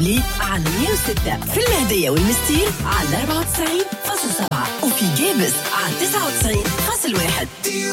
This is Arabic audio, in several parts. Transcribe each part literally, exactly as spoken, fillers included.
لي على مية وستة في المهدية والمستير على أربعة وتسعين فاصلة سبعة وفي جابس على تسعة وتسعين فاصلة واحد.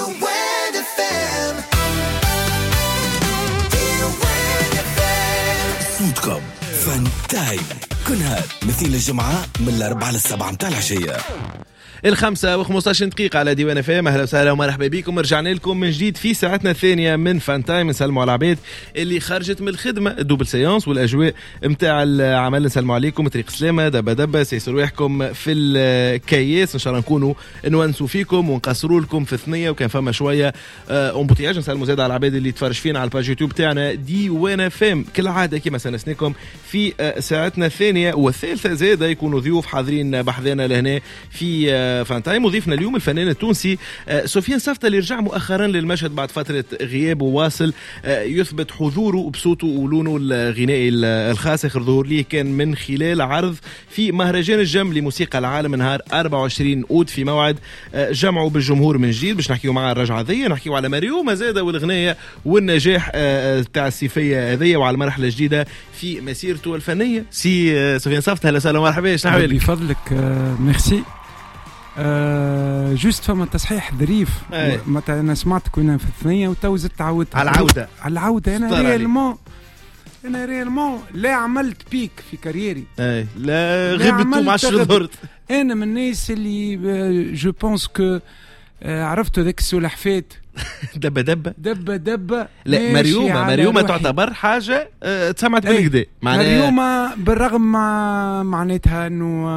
صوتكم فان تايم كل هاد مثل الجمعة من الأربعة للسبعة متاع العشية. الخمسة وخمسة دقيقة على ديوان فام. أهلا وسهلا ومرحبا بكم. رجعنا لكم من جديد في ساعتنا الثانية من فان تايم. نسلموا على العباد اللي خرجت من الخدمة الدوبل سيانس والأجواء متاع العمل. نسلموا عليكم طريق سلامة دبا دبا سيسر رواحكم في الكياس. إن شاء الله نكونوا نونسوا فيكم ونقصروا لكم في الثنية وكان فما شوية أمبوتياج. نسلموا زاد على العباد اللي تفرج فينا على الباج يوتيوب تاعنا ديوان فام. كل عادة كما سنسنيكم في ساعتنا الثانية والثالثة زاد يكونوا ضيوف حاضرين بحذانا لهنا في فان تايم. وضيفنا اليوم الفنان التونسي سفيان صفطة اللي رجع مؤخرا للمشهد بعد فترة غياب وواصل يثبت حضوره بصوته ولونه الغنائي الخاص. آخر ظهور ليه كان من خلال عرض في مهرجان الجم لموسيقى العالم نهار أربعة وعشرين أود في موعد جمعه بالجمهور من جديد. باش نحكيو معاه الرجعة ذي نحكيو على مريوم زادة والغناية والنجاح تاع السيفية هذية وعلى المرحلة الجديدة في مسيرته الفنية. سي سفيان صفطة هلا وسهلا مرحبا. شنو بفضلك؟ ميرسي. آه جوست فما تصحيح ظريف. متى انا سمعت كنا في الثانيه وتو زدت عاودت على العوده على العوده. انا ريالمون انا ريالمون لا عملت بيك في كاريري. اي لا غبت وما شهرت. انا من الناس اللي جو بونس كو عرفتوا ذاك السلحفات دبه دبه دبه دبه. لا مريومه مريومه تعتبر حاجه أه تسمعت بالكدا. مريومه بالرغم مع معناتها انه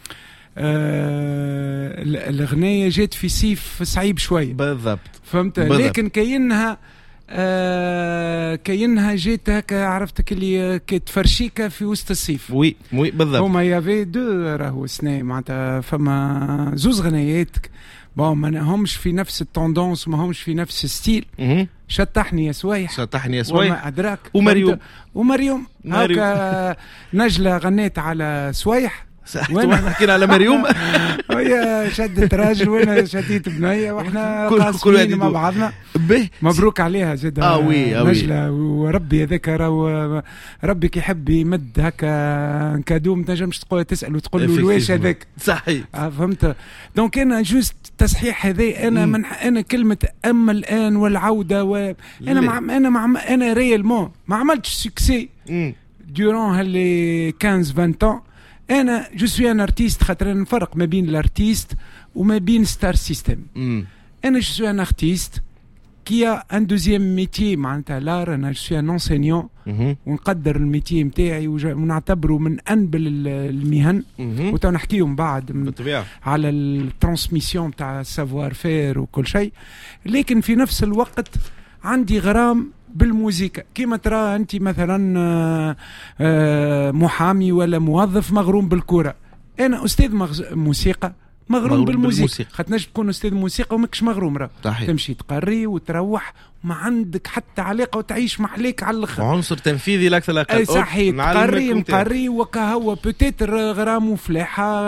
آه الأغنية جات في صيف صعيب شوية بالضبط فهمت بالضبط. لكن كينها آه كينها جات هكا عرفتك اللي كتفرشيكا في وسط الصيف. وي وي بالضبط. هما يافي دو راهو سنة معناتها فما زوز غنيات بون ما همش في نفس التوندونس ما همش في نفس الستيل. شطحني يا سويح شطحني يا سويح وما أدراك ومريوم ومريوم هكا نجلة غنيت على سويح وانا حكينا على مريوم وهي شدت راجل وانا شديت بنيه واحنا قاسمين مع بعضنا. مبروك عليها زاد اه وي نجلة وربي هذاك راهو ربي كيحب يمد هكا كادو ما تنجمش تقول تسال وتقول له واش هذاك صحيح. آه فهمت. دونك انا جوست تصحيح هذا انا من انا كلمه اما الان والعوده و... انا مع... انا مع... انا ريالمون ما عملتش سكسي دوران هاللي خمسة عشر عام. انا جو سوي ان ارتيست خاطر نفرق ما بين الارتيست وما بين ستار سيستم. انا جو سوي ان ارتيست كي ان دوزيام ميتي معناتها لار. انا جو سوي ان انسينيون ونقدر الميتي نتاعي ونعتبره من انبل المهن وتو نحكيهم بعد على الترانسميسيون تاع السافوار فير وكل شيء. لكن في نفس الوقت عندي غرام بالموسيقى كيما ترى انت مثلا محامي ولا موظف مغروم بالكرة. انا استاذ موسيقى مغروم بالموسيقى. خاطناش تكون استاذ موسيقى وماكش مغروم راه تمشي تقري وتروح ما عندك حتى علاقه وتعيش محليك على الاخر. عنصر تنفيذي لا اكثر لا اقل. صحيح تقري مقري وكهو بوتيتر غرام وفلاحه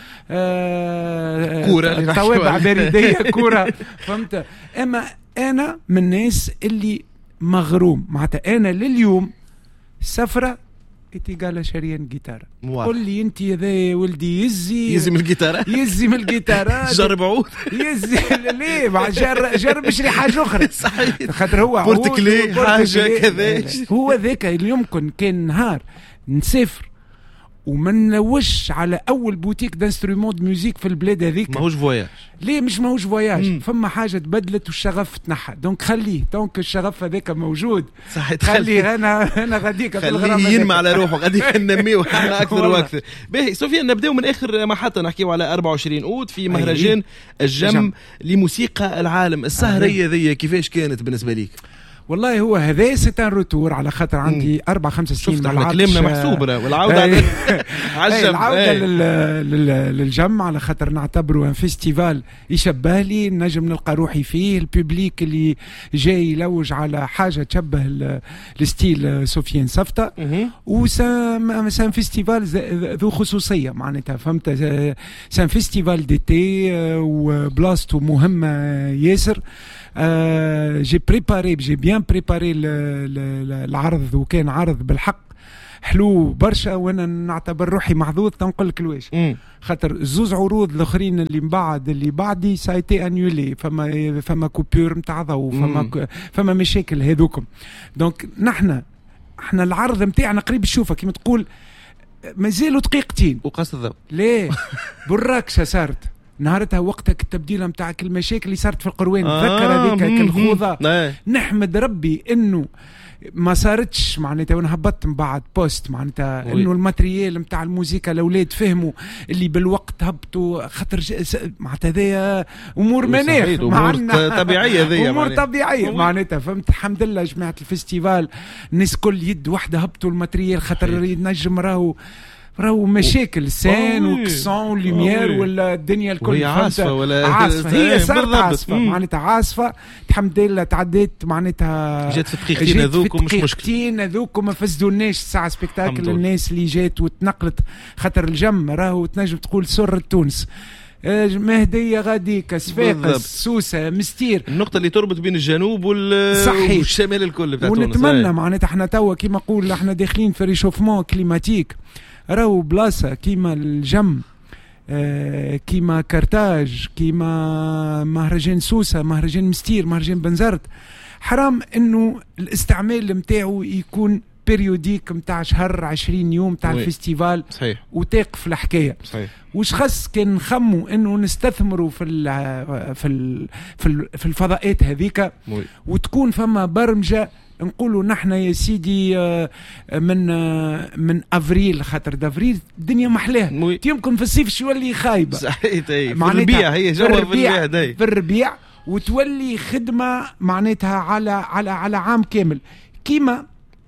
آه كوره توابع بريديه كوره فهمت. اما انا من الناس اللي مغروم معناتها انا لليوم سفره انتي قال شريان جيتار. قل لي انت يا ولدي يزي يزي من الجيتار يزي من الجيتار جرب عود يزي ليه مع جرب جرب يشري حاجه اخرى. صحيح خاطر هو بورتكلي حاجه كذا. هو ذاك يمكن كان نهار نسافر وما نلوش على اول بوتيك دانسترومون دو ميوزيك في البلاد هذيك. ماهوش فواياج. ليه مش ماهوش فواياج؟ فما حاجه تبدلت والشغف تنحى. دونك خليه دونك الشغف هذاك موجود. صحيح خليه انا انا غاديك في الغرام خليه ينمى على روحه غادي ننميوه احنا اكثر واكثر. باهي سفيان نبداو من اخر محطه نحكيو على أربعة وعشرين أود في مهرجان الجم لموسيقى العالم. السهريه ذي كيفاش كانت بالنسبه ليك؟ والله هو هذا ستان روتور على خاطر عندي أربع خمس سنين ما لعبتش. كلامنا محسوب والعودة على الجم. العودة للجم على خاطر نعتبره ان فيستيفال يشبه لي نجم نلقى روحي فيه. الببليك اللي جاي يلوج على حاجة تشبه الستيل سفيان صفطة وسان فيستيفال ذو خصوصية معناتها فهمت. سان فيستيفال ديتي وبلاستو مهمة ياسر. آه جي بريباري جي بيان بريباري العرض وكان عرض بالحق حلو برشا، وانا نعتبر روحي محظوظ تنقول لك الواش. خاطر زوز عروض الاخرين اللي من بعد اللي بعدي سايتي انيولي، فما فما كوبور نتاع ضوء، فما فما مشاكل هذوكم. دونك نحن احنا العرض نتاعنا قريب تشوفه كيما تقول مازالوا دقيقتين وقاس الضوء. ليه بالراكشة صارت نهارتها وقتك التبديل متاعك المشاكل اللي صارت في القروين. آه تذكر هذيك الخوضة. نحمد ربي انه ما صارتش معناتها، وانا هبطت من بعد بوست معناتها انه الماتريال نتاع الموسيقى الاولاد فهموا اللي بالوقت هبطوا خاطر معناتها هذيا امور مناخ امور طبيعيه ذي امور طبيعيه معناتها فهمت. الحمد لله جماعه الفستيفال الناس كل يد واحده هبطوا الماتريال خاطر ينجم راهو راهو مشاكل السان والكسون والليمير ولا الدنيا الكل. هي عاصفة ولا عاصفة هي صارت عاصفة معناتها عاصفة. الحمد لله تعديت معناتها جات في دقيقتين هذوك مش مشكل. دقيقتين هذوك ما فسدوناش الساعة سبيكتاكل الناس اللي جات وتنقلت خاطر الجم راهو تنجم تقول سر تونس. مهدية غاديكا صفاقس سوسة مستير، النقطة اللي تربط بين الجنوب والشمال الكل بتاع تونس. ونتمنى معناتها احنا توا كيما نقول احنا داخلين في ريشوفمون كليماتيك، راهو بلاصة كيما الجم آه كيما كرتاج كيما مهرجان سوسة مهرجان مستير مهرجان بنزرت، حرام انه الاستعمال متاعه يكون بيريوديك متاع شهر عشرين يوم متاع الفستيفال. صحيح. وتاقف الحكاية. صحيح. وش خص كان نخموا انه نستثمروا في ال في ال في, ال في الفضاءات هذيك، وتكون فما برمجة نقولوا نحن يا سيدي من من افريل خاطر دافريل الدنيا محلاها يمكن في الصيف شو اللي خايبه. صحيح. في الربيع هي جو في الربيع داي. في الربيع وتولي خدمه معناتها على على على عام كامل. كيما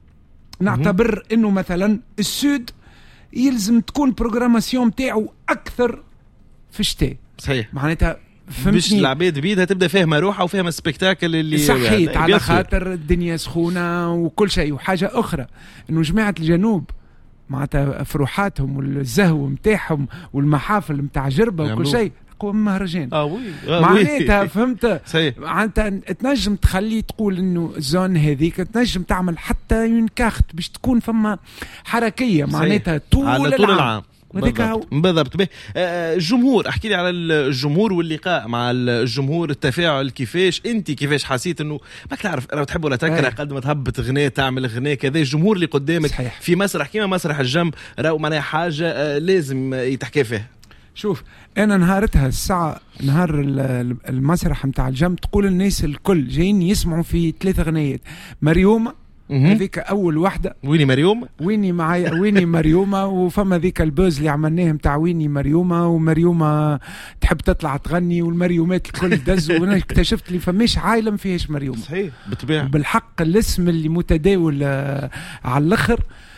نعتبر انه مثلا السود يلزم تكون بروغراماسيون تاعو اكثر في الشتاء. صحيح. معناتها باش العباد بيدها تبدا فاهمه روحها وفاهمه السبيكتاكل اللي صحيت على خاطر الدنيا سخونه وكل شيء. وحاجه اخرى انه جماعه الجنوب معناتها افروحاتهم والزهو نتاعهم والمحافل نتاع جربه وكل شيء اقوى من مهرجان. اه وي معناتها فهمت. صحيح. معناتها تنجم تخلي تقول انه الزون هذيك تنجم تعمل حتى ينكاخت باش تكون فما حركيه معناتها طول على طول العام, العام. بالضبط. بالضبط. به الجمهور، احكي لي على الجمهور واللقاء مع الجمهور، التفاعل كيفاش انت كيفاش حسيت انه ما تعرف لو تحب ولا تكره قد ما تهبط غناء تعمل غناء كذا الجمهور اللي قدامك صحيح. في مسرح كيما مسرح الجم راهو معناها حاجه لازم يتحكى فيها. شوف انا نهارتها الساعه نهار المسرح نتاع الجم تقول الناس الكل جايين يسمعوا في ثلاثه غنيات. مريومه هذيك اول واحده. ويني مريومه ويني معايا ويني مريومه. وفما ذيك البوز اللي عملناه نتاع ويني مريومه ومريومه تحب تطلع تغني والمريومات الكل دزوا. وانا اكتشفت اللي فماش عائله ما فيهاش مريومه. صحيح بالطبيعه. بالحق الاسم اللي متداول آه على الاخر.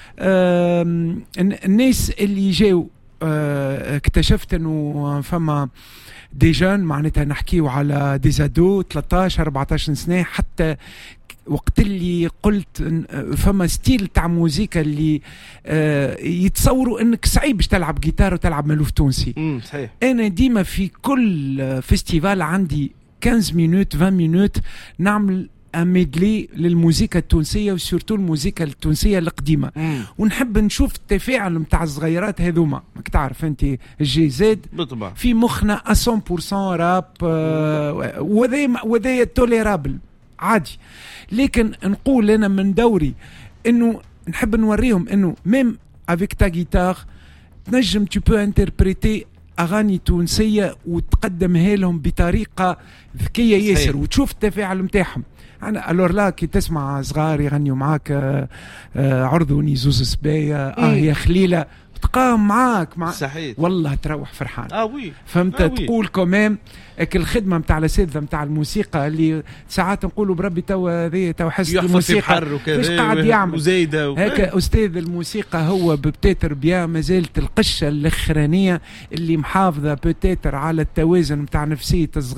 آه الناس اللي جاوا آه اكتشفت انه فما دي جون معناتها نحكيو على ديزادو ثلاثة عشر أربعة عشر سنه. حتى وقت اللي قلت فما ستيل تاع موسيقى اللي آه يتصوروا انك صعيب باش تلعب جيتار وتلعب ملوف تونسي. امم صحيح. انا ديما في كل فيستيفال عندي خمسة مينوت عشرين مينوت نعمل ميدلي للموسيقى التونسيه وسورتو الموسيقى التونسيه القديمه. مم. ونحب نشوف التفاعل نتاع الصغيرات هذوما. ماك تعرف انت الجي زد بالطبع في مخنا مية بالمية راب آه وذا وذا توليرابل عادي. لكن نقول انا من دوري انه نحب نوريهم انه ميم افيك تا جيتار تنجم تو بو انتربريتي اغاني تونسيه وتقدمها لهم بطريقه ذكيه ياسر وتشوف التفاعل نتاعهم. انا الور لا كي تسمع صغار يغنيوا معاك آه آه عرضوني زوز سبايه اه يا خليله تقام معاك مع صحيح. والله تروح فرحان. اه وي فهمت. آه تقول كمان الخدمه نتاع الاساتذه نتاع الموسيقى اللي ساعات نقولوا بربي توا هذه تو حس الموسيقى ايش قاعد يعمل وزايده و... هيك استاذ الموسيقى هو ببتيتر بيا ما زالت القشه الاخرانيه اللي محافظه بتيتر على التوازن نتاع نفسيه الصغار.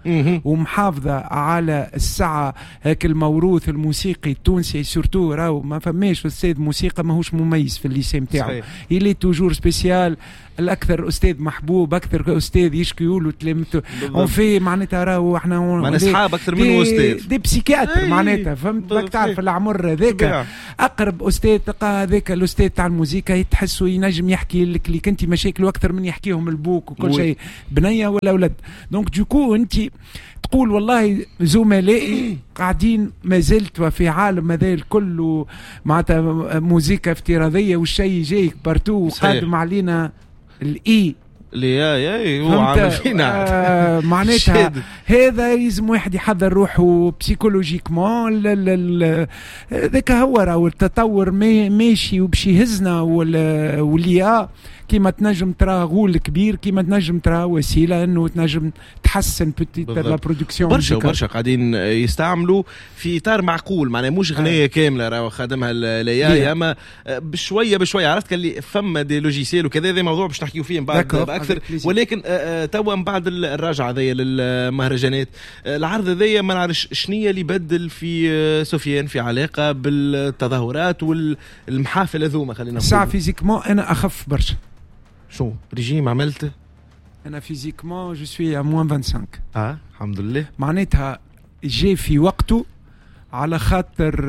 ومحافظة على الساعة هاك الموروث الموسيقي التونسي سورتو راهو ما فماش أستاذ موسيقى ماهوش مميز في الليسي متاعو يلي توجور سبيسيال الأكثر أستاذ محبوب أكثر أستاذ يشكيوا له تلامته اون في معناتها راهو احنا ما أصحاب أكثر من أستاذ دي بسيكاتر معناتها فهمت بدك تعرف العمر هذاك أقرب أستاذ تلقى هذاك الأستاذ تاع الموسيقى تحسه ينجم يحكي لك اللي كنتي مشاكله أكثر من يحكيهم البوك وكل شيء بنية ولا ولد دونك دوكو أنت تقول والله زملائي قاعدين ما زلت في عالم هذا الكل معناتها موسيقى افتراضية والشيء جايك بارتو وقادم علينا الاي اللي يا يا هو عامل فينا آه معناتها هذا لازم واحد يحضر روحه بسيكولوجيكمون ذاك هو راهو التطور ماشي وبشي يهزنا واللي كيما تنجم ترى غول كبير كيما تنجم ترى وسيله انه تنجم تحسن بتيتر لا برودكسيون برشا برشا قاعدين يستعملوا في اطار معقول معناها مش غنيه آه. كامله راهو خادمها الاي اما بشويه بشويه عرفت اللي فما دي لوجيسيل وكذا هذا موضوع باش نحكيو فيه من بعد اكثر ولكن توا من بعد الرجعه ذي للمهرجانات العرض ذي ما نعرفش شنية اللي بدل في سفيان في علاقه بالتظاهرات والمحافل هذوما خلينا نقول ساعه فيزيكمون انا اخف برشا شو ريجيم عملت انا فيزيكمون جو سوي ا موان خمسة وعشرين اه الحمد لله معناتها جاي في وقته على خاطر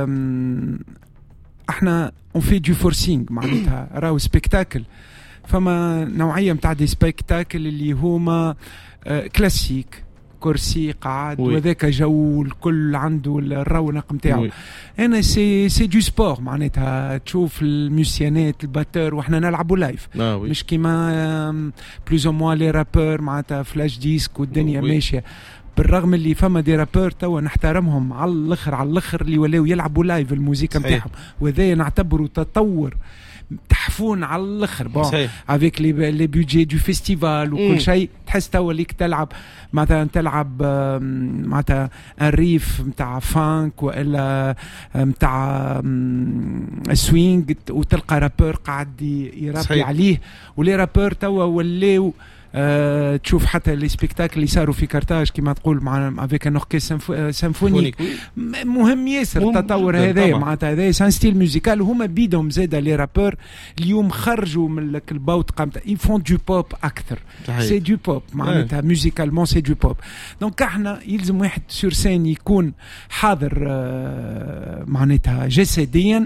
احنا اون في دو فورسينغ معناتها راهو سبيكتاكل فما نوعيه نتاع دي سبيكتاكل اللي هما كلاسيك كرسي قاعد وذاك جو الكل عنده الرونق نتاعو انا سي سي دو سبور معناتها تشوف الميوسيانات الباتور وحنا نلعبوا لايف آه مش كيما بلوز او موان لي رابور معناتها فلاش ديسك والدنيا ماشيه بالرغم اللي فما دي رابور توا نحترمهم على الاخر على الاخر اللي ولاو يلعبوا لايف الموسيقى نتاعهم وهذا نعتبره تطور تحفون على الاخر بون افيك لي لي بودجي دو فيستيفال وكل شيء تحس توا ليك تلعب مثلا تلعب معناتها الريف نتاع فانك والا نتاع سوينغ وتلقى رابور قاعد يرابي عليه ولي رابور توا ولاو أه تشوف حتى لي سبيكتاكل اللي صاروا في كارتاج كما تقول مع افيك ان اوركستر سيمفونيك مهم ياسر التطور هذا معناتها هذا سان ستيل ميوزيكال وهما بيدهم زاده لي رابور اليوم خرجوا من البوت قامت يفون دو بوب اكثر سي دو بوب معناتها ميوزيكالمون سي دو بوب دونك احنا يلزم واحد سور سين يكون حاضر أه معناتها جسديا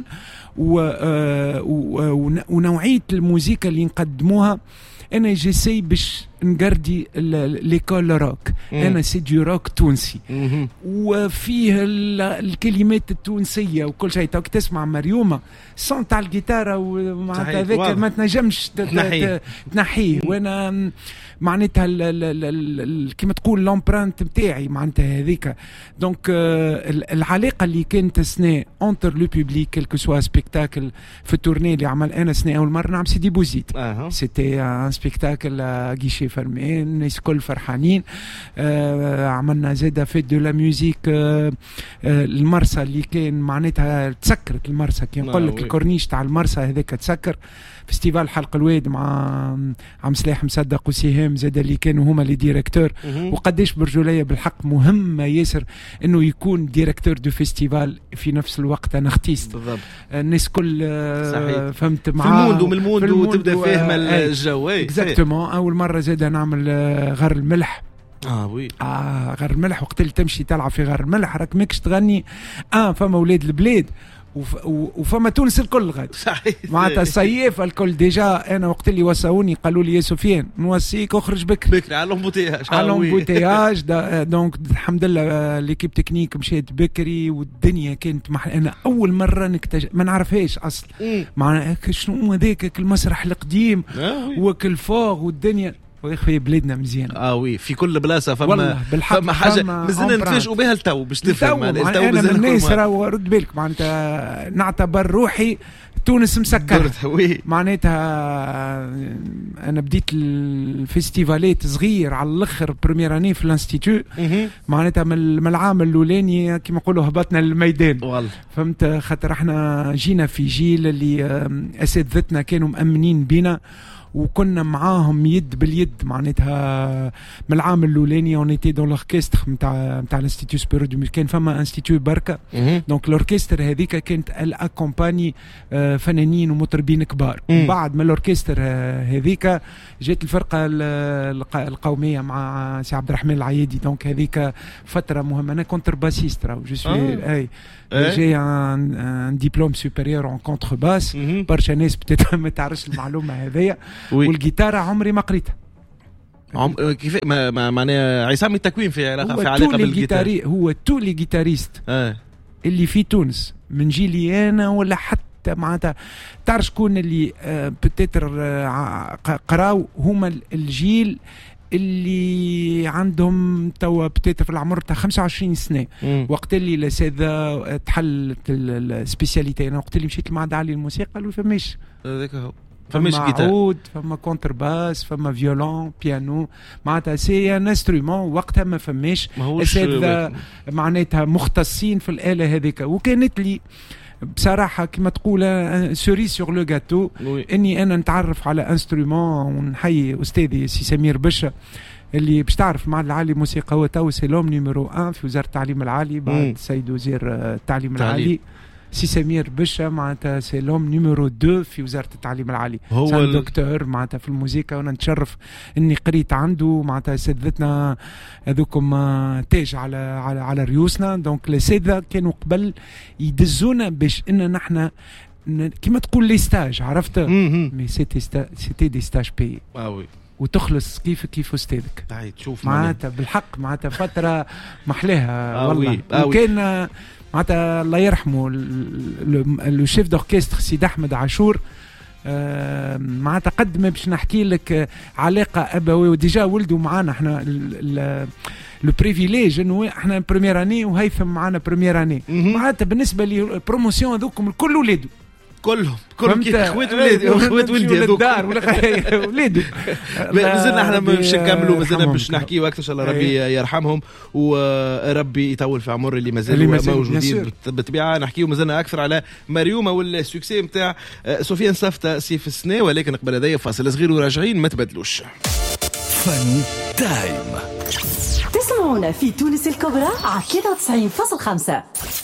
ونوعيه الموسيقى اللي نقدموها انا جيسي باش نقردي ليكول روك انا سي دو روك تونسي وفيه الكلمات التونسيه وكل شيء توك تسمع مريومه صوت تاع الجيتاره ومعناتها ذاك ما تنجمش تنحيه وانا معناتها كيما تقول لومبرانت نتاعي معناتها هذيك دونك العلاقه اللي كانت سنه اونتر لو بوبليك كلكو سوا سبيكتاكل في التورني اللي عمل انا سنه اول مره نعمل سيدي بوزيد سيتي ان سبيكتاكل غيشي فرمي الناس كل فرحانين آه عملنا زاده في دو لا ميوزيك آه آه المرسى اللي كان معناتها تسكرت المرسى كي نقول لك الكورنيش تاع المرسى هذاك تسكر فيستيفال حلق الواد مع عم سلاح مصدق وسهام زاد اللي كانوا هما لي ديريكتور وقداش برجوليه بالحق مهمه ياسر انه يكون ديريكتور دو فيستيفال في نفس الوقت انا اختيست بالضبط الناس كل صحيح. فهمت معاه في الموند ومن الموند وتبدا فاهمه الجو اكزاكتومون اول مره زاد نعمل غر الملح اه وي اه غر الملح وقت اللي تمشي تلعب في غر الملح راك ماكش تغني اه فما اولاد البلاد وفما تونس الكل غادي صحيح معناتها الصيف الكل ديجا انا وقت اللي وصاوني قالوا لي يا سفيان نوصيك اخرج بكري بكري على لومبوتياج على لومبوتياج دونك الحمد لله ليكيب تكنيك مشيت بكري والدنيا كانت مح... انا اول مره نكتشف ما نعرفهاش اصلا معناها شنو هذاك المسرح القديم وكل فوق والدنيا ويخفي بلادنا مزيان اه وي في كل بلاصه فما فما حاجه مازلنا نتفاجئوا بها التو باش تفهم التو انا من الناس راه رد بالك معناتها نعتبر روحي تونس مسكره معناتها انا بديت الفيستيفالات صغير على الاخر بريمير اني في الانستيتو معناتها من العام الاولاني كما نقولوا هبطنا للميدان والله فهمت خاطر احنا جينا في جيل اللي اساتذتنا كانوا مأمنين بينا وكنا معاهم يد باليد معناتها من العام الاولاني اونيتي دون لوركستر نتاع نتاع الانستيتيو سوبيريور دو ميوزيك. كان فما انستيتيو بركه دونك لوركستر هذيك كانت الاكومباني فنانين ومطربين كبار. بعد ما الاوركستر هذيك جات الفرقه القوميه مع سي عبد الرحمن العيادي. دونك هذيك فتره مهمه. انا كونتر باسيست راهو جو سوي اي جي ان ديبلوم سوبيريور اون كونتر باس. برشا ناس بتاتا ما تعرفش المعلومه هذيا. والجيتاره عمري ما قريتها. عم كيف ما معناها عصام التكوين في علاقه في علاقه بالجيتار. هو تو لي جيتاريست آه. اللي في تونس من جيلي انا ولا حتى معناتها تعرف شكون اللي آه بتتر آه قراو هما الجيل اللي عندهم توا بتيت في العمر تاع خمسة وعشرين سنه. مم. وقت اللي الاساتذه تحلت السبيسياليتي. انا وقت اللي مشيت لمعهد عالي الموسيقى قالوا فماش هذاك هو فماش جيتار عود فما كونتر باس فما فيولون بيانو معناتها سي ان انسترومون. وقتها ما فماش اساتذه معناتها مختصين في الاله هذيك. وكانت لي بصراحه كما تقول سوري سور لو غاتو اني انا نتعرف على انسترومون. ونحيي استاذي سي سمير بشا اللي باش تعرف مع العالي موسيقى هو تو سيلوم نيميرو واحد في وزاره التعليم العالي بعد السيد وزير التعليم العالي. سي سمير بشا معناتها سي لوم نيميرو اثنين في وزاره التعليم العالي. هو الدكتور معناتها في الموسيقى. وانا نتشرف اني قريت عنده معناتها سدتنا هذوكم تاج على على على ريوسنا. دونك الاساتذه كانوا قبل يدزونا باش ان نحن كما تقول لي ستاج عرفت مي سيتي سيتي دي ستاج بي اه وي وتخلص كيف كيف استاذك تشوف معناتها بالحق معناتها فتره محلاها والله. وكان معناتها الله يرحمه لو شيف دوركستر سيد احمد عاشور آه معناتها قد ما باش نحكي لك علاقه ابويه وديجا ولدوا معانا احنا لو بريفيليج انه احنا بريمير اني وهيثم معانا بريمير اني. معناتها بالنسبه لي البروموسيون هذوكم الكل ولادوا كلهم كلهم كي اخوات ولادي اخوات ولدي هذوك ولادي. مازلنا احنا باش نكملوا مازلنا باش نحكيوا اكثر ان شاء الله ربي يرحمهم وربي يطول في عمر اللي مازالوا موجودين بالطبيعه. نحكيوا مازلنا اكثر على مريومه والسوكسي نتاع سفيان صفته سيف السنه. ولكن قبل هذايا فاصل صغير وراجعين ما تبدلوش. فن تايم تسمعونا في تونس الكبرى على ثلاثة وتسعين فاصلة خمسة.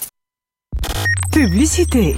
بوبليسيتي.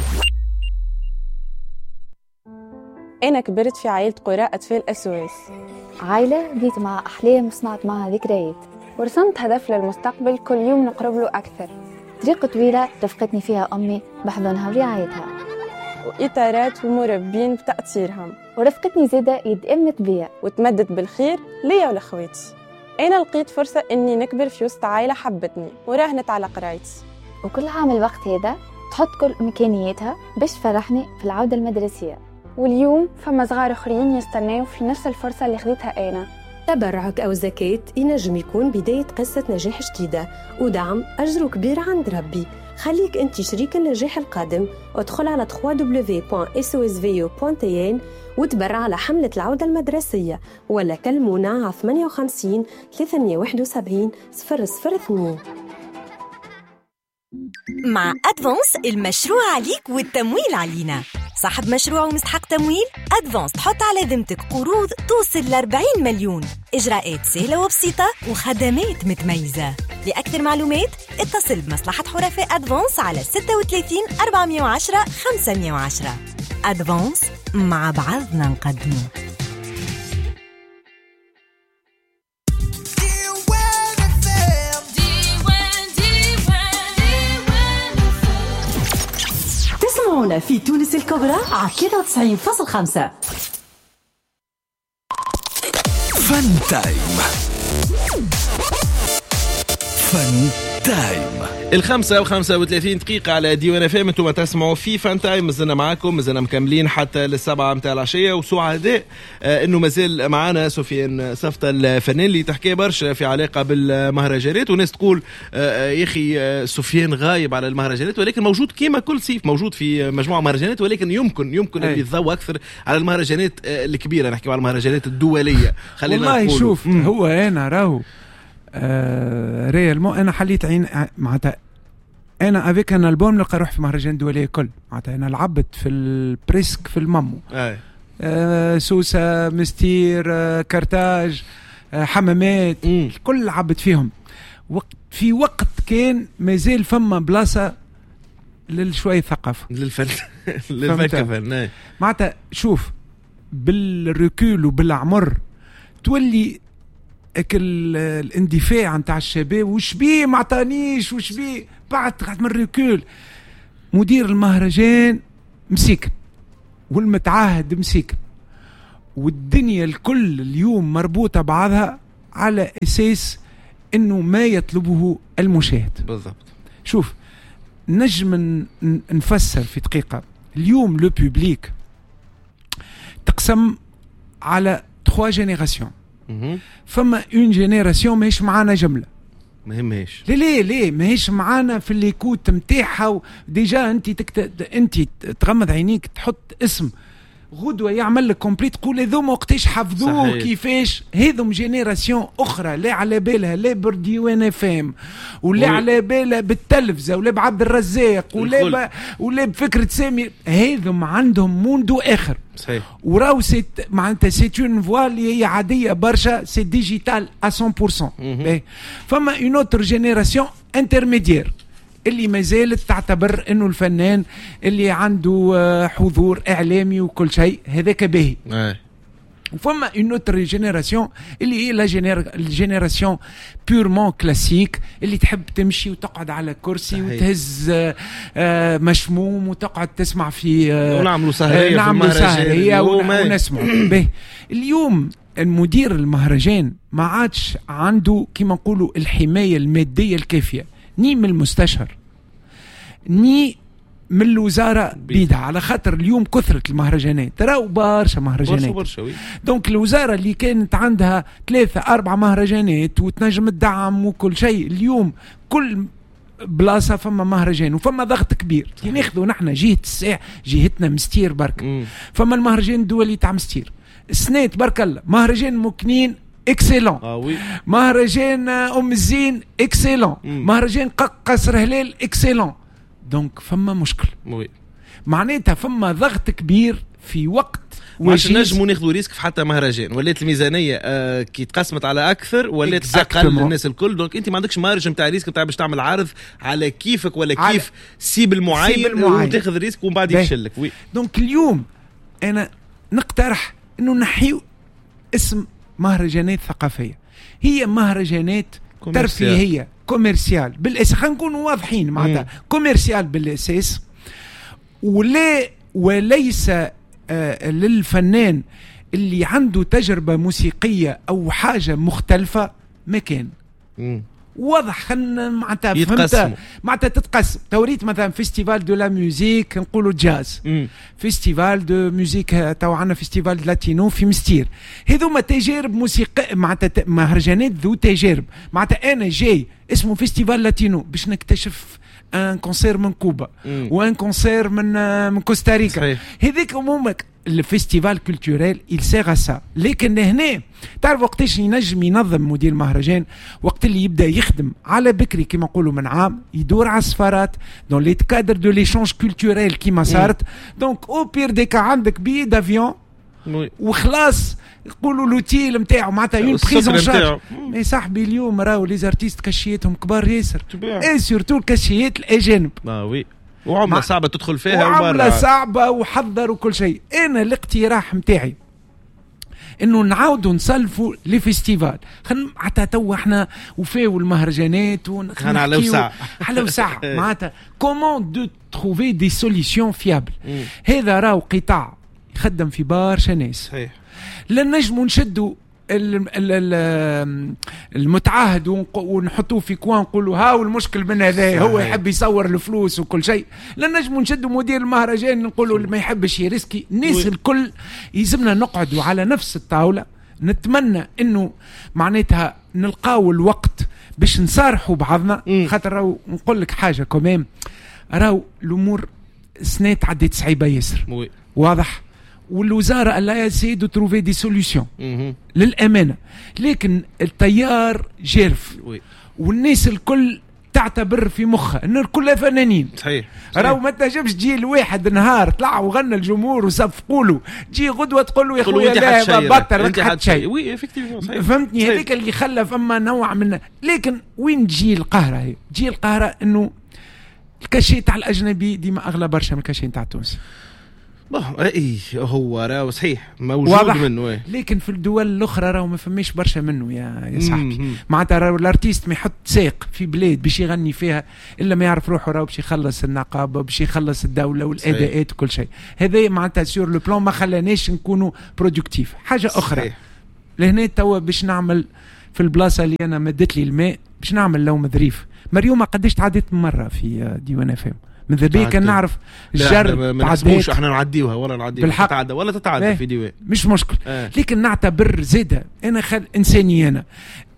أنا كبرت في عائلة قراء أطفال أسواس. عائلة بديت مع أحلام وصنعت معها ذكريات. ورسمت هدف للمستقبل كل يوم نقرب له أكثر. طريقة طويلة رفقتني فيها أمي بحضنها ورعايتها. وإطارات ومربين بتأثيرهم. ورفقتني زادة يد أمنت بيا وتمدد بالخير ليا ولأخواتي. أنا لقيت فرصة إني نكبر في وسط عائلة حبتني وراهنت على قرايتي. وكل عام الوقت هذا تحط كل إمكانياتها باش تفرحني في العودة المدرسية. واليوم فما صغار اخرين يستناو في نفس الفرصه اللي خذيتها انا. تبرعك او زكاه ينجم يكون بدايه قصه نجاح جديده ودعم اجره كبير عند ربي. خليك انت شريك النجاح القادم. ادخل على دبليو دبليو دبليو دوت اس او اس في او دوت تي ان وتبرع على حمله العوده المدرسيه ولا كلمونا على ثمانية وخمسين ثلاثمية وواحد وسبعين صفر صفر اثنين. مع أدفانس المشروع عليك والتمويل علينا. صاحب مشروع ومستحق تمويل؟ أدفانس تحط على ذمتك قروض توصل لأربعين مليون. إجراءات سهلة وبسيطة وخدمات متميزة. لأكثر معلومات اتصل بمصلحة حرفاء أدفانس على ستة وثلاثين أربعمية وعشرة خمسمية وعشرة. أدفانس مع بعضنا نقدمه. تسمعونا في تونس الكبرى على ثلاثة وتسعين فاصلة خمسة. فن تايم. فن تايم. الخمسة وخمسة وثلاثين دقيقة على ديوان اف ام. انتم تسمعوا في فان تايم. مازلنا معاكم مازلنا مكملين حتى للسبعة متاع العشية. وسعداء آه انه مازال معانا سفيان صفته الفنان اللي تحكي برشا في علاقة بالمهرجانات. وناس تقول آه يا اخي آه سفيان غايب على المهرجانات ولكن موجود كيما كل صيف موجود في مجموعة مهرجانات. ولكن يمكن يمكن اللي يتضوى اكثر على المهرجانات آه الكبيرة. نحكي على المهرجانات الدولية. خلينا والله نقول شوف مم. هو انا راهو آه ريال مو انا حليت عين معناتها انا افيك انا البوم نلقى روح في مهرجان دولي كل معناتها انا لعبت في البريسك في المامو اي آه سوسة، مستير، آه كرتاج، آه حمامات، الكل عبت فيهم. وقت في وقت كان مازال فما بلاصة للشوية ثقافة للفن للفلسفة. معناتها شوف بالركول وبالعمر تولي اكل الاندفاع نتاع الشباب وش بيه ما عطانيش وش بيه بعد من الركول. مدير المهرجان مسيكن والمتعاهد مسيكن والدنيا الكل اليوم مربوطة بعضها على أساس إنه ما يطلبه المشاهد. بالضبط. شوف نجم نفسر في دقيقة. اليوم لو بوبليك تقسم على تخوا جينيراسيون. فما اون جينيراسيون ماهيش معانا جملة، ما ماهيش ليه ليه ليه ماهيش معانا في الليكوت متاعها. ديجا انت تكتب انت تغمض عينيك تحط اسم غدوه يعمل لك كومبليت تقول هذوما وقتاش حفظوه كيفاش. هذم جينيراسيون اخرى لا على بالها لا برديوان اف ام ولا على بالها بالتلفزه ولا بعبد الرزاق ولا ب... ولا بفكره سامي. هذم عندهم موندو اخر. صحيح. وراو سيت معناتها سيت اون فوا اللي هي عاديه برشا، سي ديجيتال مية بالمية. فما اون اوتر جينيراسيون انترميديير اللي ما زالت تعتبر انه الفنان اللي عنده حضور اعلامي وكل شيء هذاك باهي. وفما اون اوتر جينيراسيون اللي هي لا جينيراسيون بيورمون كلاسيك اللي تحب تمشي وتقعد على كرسي وتهز مشموم وتقعد تسمع في ونعملوا سهريه نعملوا سهريه ونسمع به. اليوم المدير المهرجان ما عادش عنده كما نقولوا الحمايه الماديه الكافيه، ني من المستشار ني من الوزاره بيدها، على خاطر اليوم كثرة المهرجانات تراو برشا مهرجانات برشا برشا. دونك الوزاره اللي كانت عندها ثلاثه اربع مهرجانات وتنجم الدعم وكل شيء، اليوم كل بلاصه فما مهرجان وفما ضغط كبير. كي ناخذوا نحن جهه الساعه جهتنا مستير برك مم. فما المهرجان الدولي تاع مستير السنه تبارك الله، مهرجان مكنين اكسيلون آه وي. مهرجان ام الزين اكسيلون مم. مهرجان قصر هلال اكسيلون. دونك فما مشكل وي. معناتها فما ضغط كبير في وقت ماش نجموا ناخذوا ريسك في حتى مهرجان. ولات الميزانيه آه كي تقسمت على اكثر ولات اقل للناس الكل. دونك انت ما عندكش مارج نتاع ريسك نتاع باش تعمل عرض على كيفك ولا كيف سيب المعين وتاخذ ريسك ومن بعد يفشلك. وي. دونك اليوم انا نقترح انه نحيو اسم مهرجانات ثقافيه، هي مهرجانات ترفيهيه كوميرسيال بالاساس. خلينا نكونوا واضحين معناتها كوميرسيال بالاساس، ولا وليس آه للفنان اللي عنده تجربه موسيقيه او حاجه مختلفه مكان. مم. واضح. خلنا معناتها فهمت معناتها تتقسم. توريت مثلا فيستيفال دو لا ميوزيك نقولوا جاز، مم. فيستيفال دو ميوزيك تو عندنا فيستيفال لاتينو في مستير. هذوما تجارب موسيقى معناتها مهرجانات ذو تجارب. معناتها انا جاي اسمه فيستيفال لاتينو باش نكتشف ان كونسير من كوبا وان كونسير من من كوستاريكا. هذيك عمومك الفيستيفال كولتوريل il sert à ça. لكن هنا تعرف وقتاش ينجم ينظم مدير مهرجان؟ وقت اللي يبدا يخدم على بكري كما نقولوا من عام، يدور على السفارات دون لي كادر دو ليشانج كولتوريل كيما صارت. دونك او بير ديكا عندك بي دافيون وخلاص يقولوا لوتيل نتاعو معناتها اون بريزون شارج. مي صاحبي اليوم راهو لي زارتيست كشيتهم كبار ياسر اي سورتو الكشيات الاجانب. اه وي. وعملة صعبة تدخل فيها وعملة صعبة وحضر وكل شيء. أنا الاقتراح متاعي إنه نعاودوا نسلفوا لي فيستيفال. خلنا حتى تو احنا وفاو المهرجانات ونحن على وسع على وسع معناتها كومون دو تروفي دي سوليسيون فيابل. هذا راهو قطاع يخدم في برشا ناس. صحيح. لن نجموا نشدوا المتعهد ونحطوه في كوان نقولوا هاو المشكل من هذا هو يحب يصور الفلوس وكل شيء. لا نجموا نشدوا مدير المهرجان نقولوا اللي ما يحبش يريسكي. الناس الكل يلزمنا نقعدوا على نفس الطاولة. نتمنى انه معناتها نلقاو الوقت باش نصارحوا بعضنا. خاطر راهو نقول لك حاجة كمان، راهو الامور سنات عدت صعيبة ياسر. واضح. والوزاره لا يسيدوا تروفي دي سوليوشن للامانه، لكن التيار جرف والناس الكل تعتبر في مخها ان كلها فنانين. صحيح, صحيح. راهو ما تنجمش تجي لواحد نهار طلع وغنى الجمهور وصفقوا له، جي غدوه تقول له يا خويا لا بطل ما حد شيء. وي افكتيفمون فهمتني. هذيك اللي خلى فما نوع من. لكن وين تجي القاهره؟ هي تجي القاهره انه الكاشي تاع الاجنبي ديما اغلى برشا من الكاشي تاع التونسي. اي هو راه صحيح موجود منه ايه. لكن في الدول الاخرى راهو ما فماش برشا منه يا يا صاحبي. معناتها راهو الارتيست ما يحط ساق في بلاد باش يغني فيها الا ما يعرف روحه، راهو باش يخلص النقابه باش يخلص الدوله والاداءات وكل شيء. هذا معناتها سور لو بلان ما خلاناش نكونوا برودكتيف. حاجه اخرى صحيح. لهنا توا باش نعمل في البلاصه اللي انا مدت لي الماء باش نعمل لوم ظريف. مريومه قديش تعديت مره في ديوان اف ام؟ من ذبيك كان نعرف الجر ما نحسبوش احنا نعديوها ولا نعديوها تتعدى ولا تتعدى ايه. في ديوان مش مشكل اه. لكن نعتبر زيادة انا خل انساني انا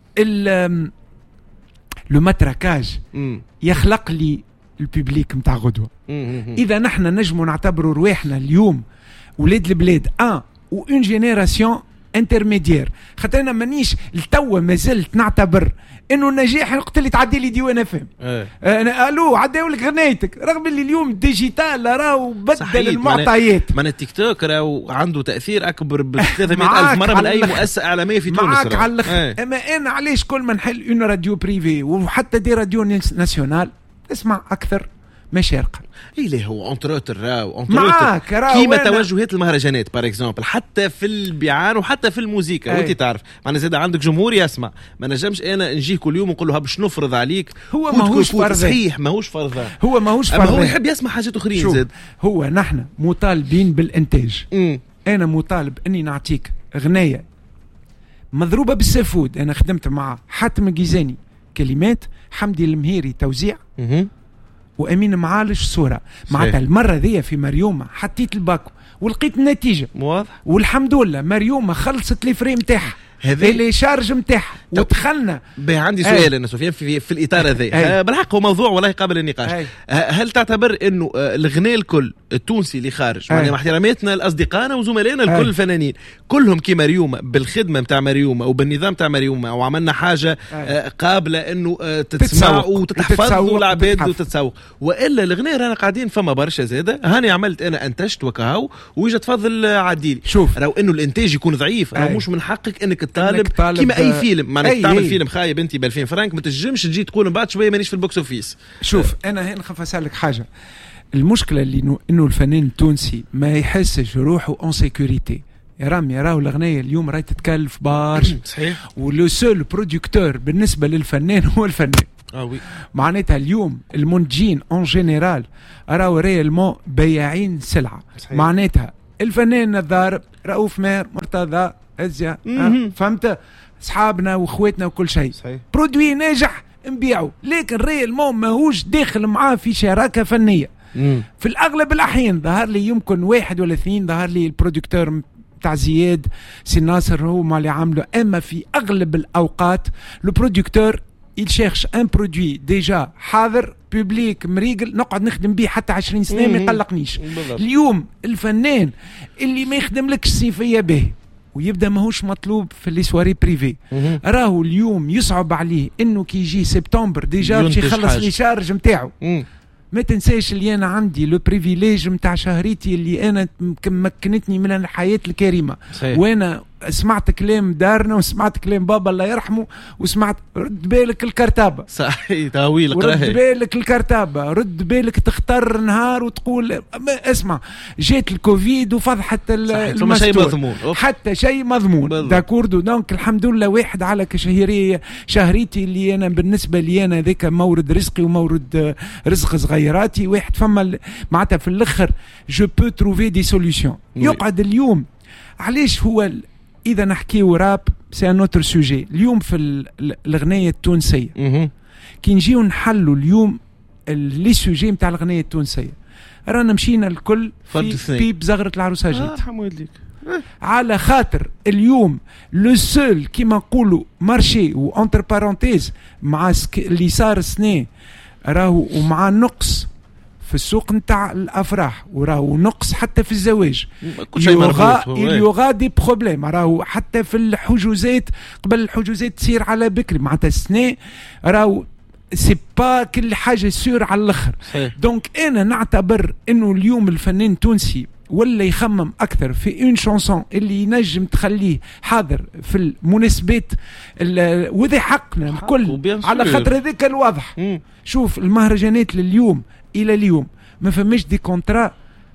لو ماتراكاج يخلق لي الببليك متاع غدوه. اذا نحن نجموا نعتبروا رواحنا اليوم ولاد البلاد ان و اون جينيراسيون انترميديير، خاطر انا مانيش لتوا مازلت نعتبر انه النجاح قلت لي تعدي لي ديوان اف ام اه. انا الو عداو لك غنيتك، رغم اللي اليوم الديجيتال راهو بدل المعطيات. من التيك توك راهو عنده تاثير اكبر ب ثلاثمائة ألف مره من اي مؤسسه اعلاميه في تونس. معاك على الاخر اه. اما انا علاش كل ما نحل اون راديو بريفي وحتى دي راديو ناسيونال اسمع اكثر مشارقه. اي ليه هو اونتروتر راو معاك راو كيما توجهات المهرجانات بار اكزومبل حتى في البيعان وحتى في الموسيقى وانت تعرف معنا زاد عندك جمهور يسمع. ما نجمش انا نجيه كل يوم ونقول له باش نفرض عليك. هو ماهوش فرض. صحيح ماهوش فرض. هو ماهوش فرض. هو يحب يسمع حاجات اخرين زاد. هو نحن مطالبين بالانتاج. م. انا مطالب اني نعطيك غنايه مضروبه بالسفود. انا خدمت مع حاتم الجيزاني كلمات، حمدي المهيري توزيع م. وامين معالج صوره. معناتها المره ذي في مريومه حطيت الباكو ولقيت النتيجه واضح والحمد لله. مريومه خلصت لي فريم تاعها اللي شارج نتاعها ودخلنا. عندي سؤال انا سفيان في, في الاطار هذا بالحق هو موضوع والله قابل للنقاش. هل تعتبر انه الغناء الكل التونسي اللي خارج يعني مع احتراماتنا لاصدقائنا وزملائنا الكل الفنانين كلهم كي مريومه بالخدمه نتاع مريومه وبالنظام تاع مريومه وعملنا حاجه أي. قابله انه تتسمع وتتحفظ والعباد وتتسوق، والا الغناء رانا قاعدين فما برشا زاده. هاني عملت انا انتجت وكهو ويجي تفضل عديلي. شوف لو انه الانتاج يكون ضعيف راه مش من حقك انك طالب كيما اي فيلم معناتها تعمل أي فيلم خايب انت ب ألفين فرانك ما تنجمش تجي تقول من بعد شويه مانيش في البوكس اوفيس. شوف أه. انا هنا خاف اسالك حاجه. المشكله اللي انه انه الفنان التونسي ما يحسش روحه اون سيكوريتي. يا رامي راهو الاغنيه اليوم راهي تتكلف برشا صحيح. ولو سول برودكتور بالنسبه للفنان هو الفنان. اه وي. معناتها اليوم المنتجين اون جينيرال راهو ريالمون بياعين سلعه. صحيح. معناتها الفنان الضارب رؤوف ماهر مرتضى ازيا أه. فهمت اصحابنا واخواتنا وكل شيء برودوي ناجح نبيعه، لكن ريالمون ماهوش داخل معاه في شراكه فنيه. مم. في الاغلب الاحيان ظهر لي يمكن واحد ولا اثنين ظهر لي البرودكتور تاع زياد سي ناصر هو ما اللي عامله، اما في اغلب الاوقات لو برودكتور il cherche un produit déjà حاضر بوبليك مريقل نقعد نخدم به حتى عشرين سنة ما يقلقنيش. اليوم الفنان اللي ما يخدم لك الصيفية به ويبدا ماهوش مطلوب في لي سواري بريفي راهو اليوم يصعب عليه انه كي يجي سبتمبر ديجا باش يخلص لي شارج نتاعو. ما تنساش اللي انا عندي لو بريفيليج نتاع شهريتي اللي انا مكنتني من الحياة الكريمة. صحيح. وانا سمعت كلام دارنا وسمعت كلام بابا الله يرحمه وسمعت رد بالك الكرتابة. صحيح طويل رد بالك الكرتابة، رد بالك تختار نهار وتقول اسمع جات الكوفيد وفضحت المستور حتى شيء مضمون داكوردو. دونك الحمد لله واحد على كشهرية شهريتي اللي انا بالنسبة لي انا ذاك مورد رزقي ومورد رزق صغيراتي. واحد فما معناتها في الاخر جو بو تروفي دي سوليوشن. يقعد اليوم علاش هو اذا نحكيو راب سي ان اوتر سوجي اليوم في الغنايه التونسيه كي نجيو نحلوا اليوم لي سوجي نتاع الغنايه التونسيه رانا مشينا الكل في بيب زغرة العروسه جيت. آه حمودليك. آه. على خاطر اليوم لو سول كيما نقولوا مارشي و انتر بارونتيز مع اللي صار سنه راهو ومع نقص في السوق نتاع الافراح وراهو نقص حتى في الزواج يوغا يوغا دي بروبليم. راهو حتى في الحجوزات قبل الحجوزات تصير على بكري معناتها السنه راهو سي با كل حاجه سور على الاخر. دونك انا نعتبر انه اليوم الفنان التونسي ولا يخمم اكثر في اون شانسون اللي ينجم تخليه حاضر في المناسبات وذي حقنا الكل على خاطر هذاك الواضح. مم. شوف المهرجانات لليوم الى اليوم ما فماش دي كونترا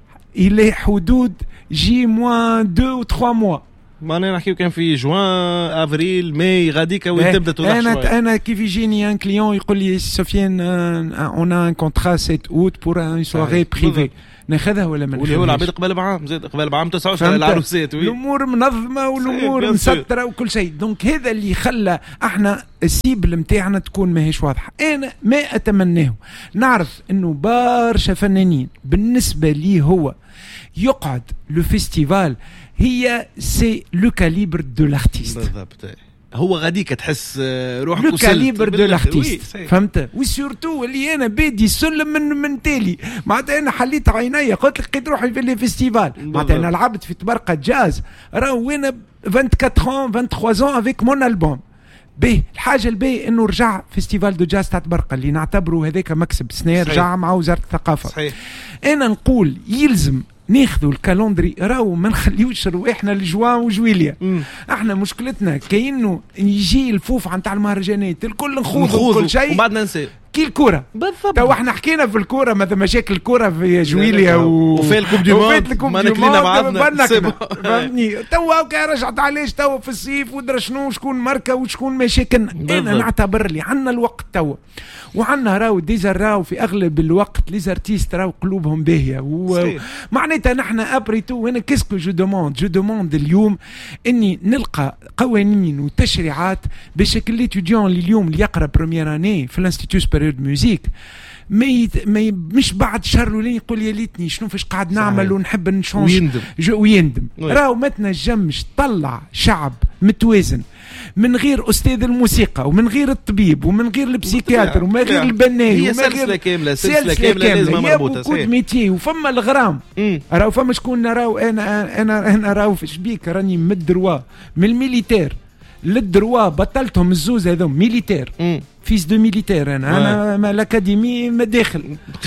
الى حدود جي موان دو و تخوا موا. ما انا نحكيو كان في جوان افريل ماي غاديكا وين تبدا توضح شويه. انا انا كيف يجيني ان كليون يقول لي سفيان اون ان كونترا سبعة اوت بور ان سواري بريفي ناخذها ولا ما ناخذهاش؟ واللي هو العباد قبل بعام زاد قبل بعام تسعة وعشرين العروسات الامور منظمه والامور مسطره وكل شيء. دونك هذا اللي خلى احنا السيبل نتاعنا تكون ماهيش واضحه. انا ما اتمناه نعرف انه برشا فنانين بالنسبه لي هو يقعد لو فيستيفال هي سي لو كاليبر دو لارتيست. بالضبط هو غاديك تحس روحك لو كاليبر دو لارتيست فهمت. وسورتو اللي انا بادي سلم من من تالي معناتها انا حليت عينيا قلت لك لقيت روحي في الفيستيفال معناتها انا لعبت في تبرقه جاز راهو وانا أربعة وعشرين عام ثلاثة وعشرين عام افيك مون البوم. به الحاجه الباهيه انه رجع فيستيفال دو جاز تاع تبرقه اللي نعتبره هذاك مكسب سنه رجع مع وزاره الثقافه. صحيح. انا نقول يلزم ناخذوا الكالندري راهو ما نخليوش رواحنا لجوان وجويليا. مم. احنا مشكلتنا كأنه يجي الفوف عن تاع المهرجانات الكل نخوضوا كل شيء وبعد ننسى كي الكوره. بالضبط. تو احنا حكينا في الكوره مثل مشاكل الكوره في جويليا و... وفي الكوب دي موند ما نكلينا بعضنا فهمني. تو كي رجعت علاش تو في الصيف ودرا شنو شكون ماركه وشكون مشاكلنا. انا نعتبر لي عندنا الوقت تو وعندنا راهو ديجا راهو في اغلب الوقت لي زارتيست راهو قلوبهم باهيه ومعناتها نحن ابريتو. وانا كيسكو جو دوموند جو دوموند اليوم اني نلقى قوانين وتشريعات بشكل ليتوديون اللي اليوم اللي يقرا بروميير اني في الانستيتيو سوبيريور دو ميوزيك ما يت... ما ي... مش بعد شهر ولين يقول يا ليتني شنو فاش قاعد نعمل ونحب نشونج ويندم جو... ويندم راهو ما تنجمش تطلع شعب متوازن من غير استاذ الموسيقى ومن غير الطبيب ومن غير البسيكياتر ومن غير البناي هي سلسله كامله سلسله كامله لازم مربوطه. صحيح. ميتي وفما الغرام راهو فما شكون راهو انا انا انا راهو في شبيك راني من الدروا من الميليتير للدروا بطلتهم الزوز هذوم ميليتير فيس دو ميليتير انا انا ما الاكاديمي ما داخل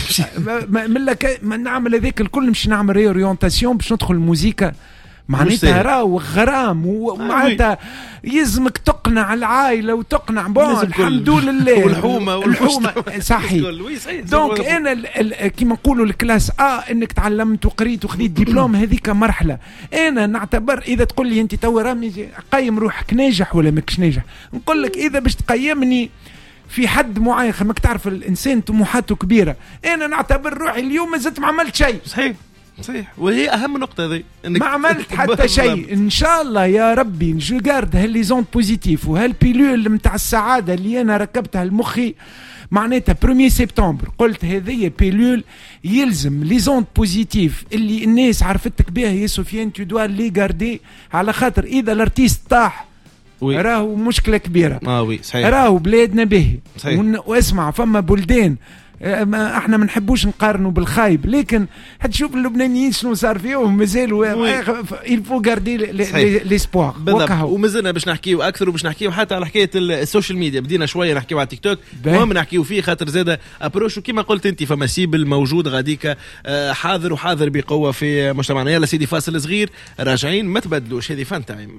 من لك ما نعمل هذاك الكل نمشي نعمل ريورينتاسيون باش ندخل الموسيقى معناتها راهو غرام ومعناتها يلزمك تقنع العائله وتقنع بون الحمد لله والحومه والحومه صحيح. دونك انا كيما نقولوا الكلاس اه انك تعلمت وقريت وخذيت دبلوم هذيك مرحله. انا نعتبر اذا تقول لي انت تو رامي قيم روحك ناجح ولا ماكش ناجح نقول لك اذا باش تقيمني في حد معين خمك تعرف الانسان طموحاته كبيره. انا نعتبر روحي اليوم ما زلت ما عملت شيء. صحيح صحيح وهي اهم نقطه ذي ما عملت حتى شيء. ان شاء الله يا ربي نجو غارد هالليزون بوزيتيف وهالبيلول نتاع السعاده اللي انا ركبتها لمخي معناتها واحد سبتمبر قلت هذه بيلول يلزم ليزون بوزيتيف اللي الناس عرفتك بها يا سفيان تو دوا لي غاردي على خاطر اذا الارتيست طاح راهو مشكله كبيره. اه وي صحيح. راهو بلادنا باهي واسمع فما بلدان ما احنا ما نحبوش نقارنوا بالخايب لكن حتشوف اللبنانيين شنو صار فيهم مازالوا يلفو غاردي ليسبوار ومازلنا باش نحكيو اكثر وباش نحكيو حتى على حكايه السوشيال ميديا. بدينا شويه نحكيو على تيك توك المهم نحكيو فيه خاطر زاده ابروش وكما قلت انت فما سيبل موجود غاديك حاضر وحاضر بقوه في مجتمعنا. يلا سيدي فاصل صغير راجعين ما تبدلوش هذه فان تايم.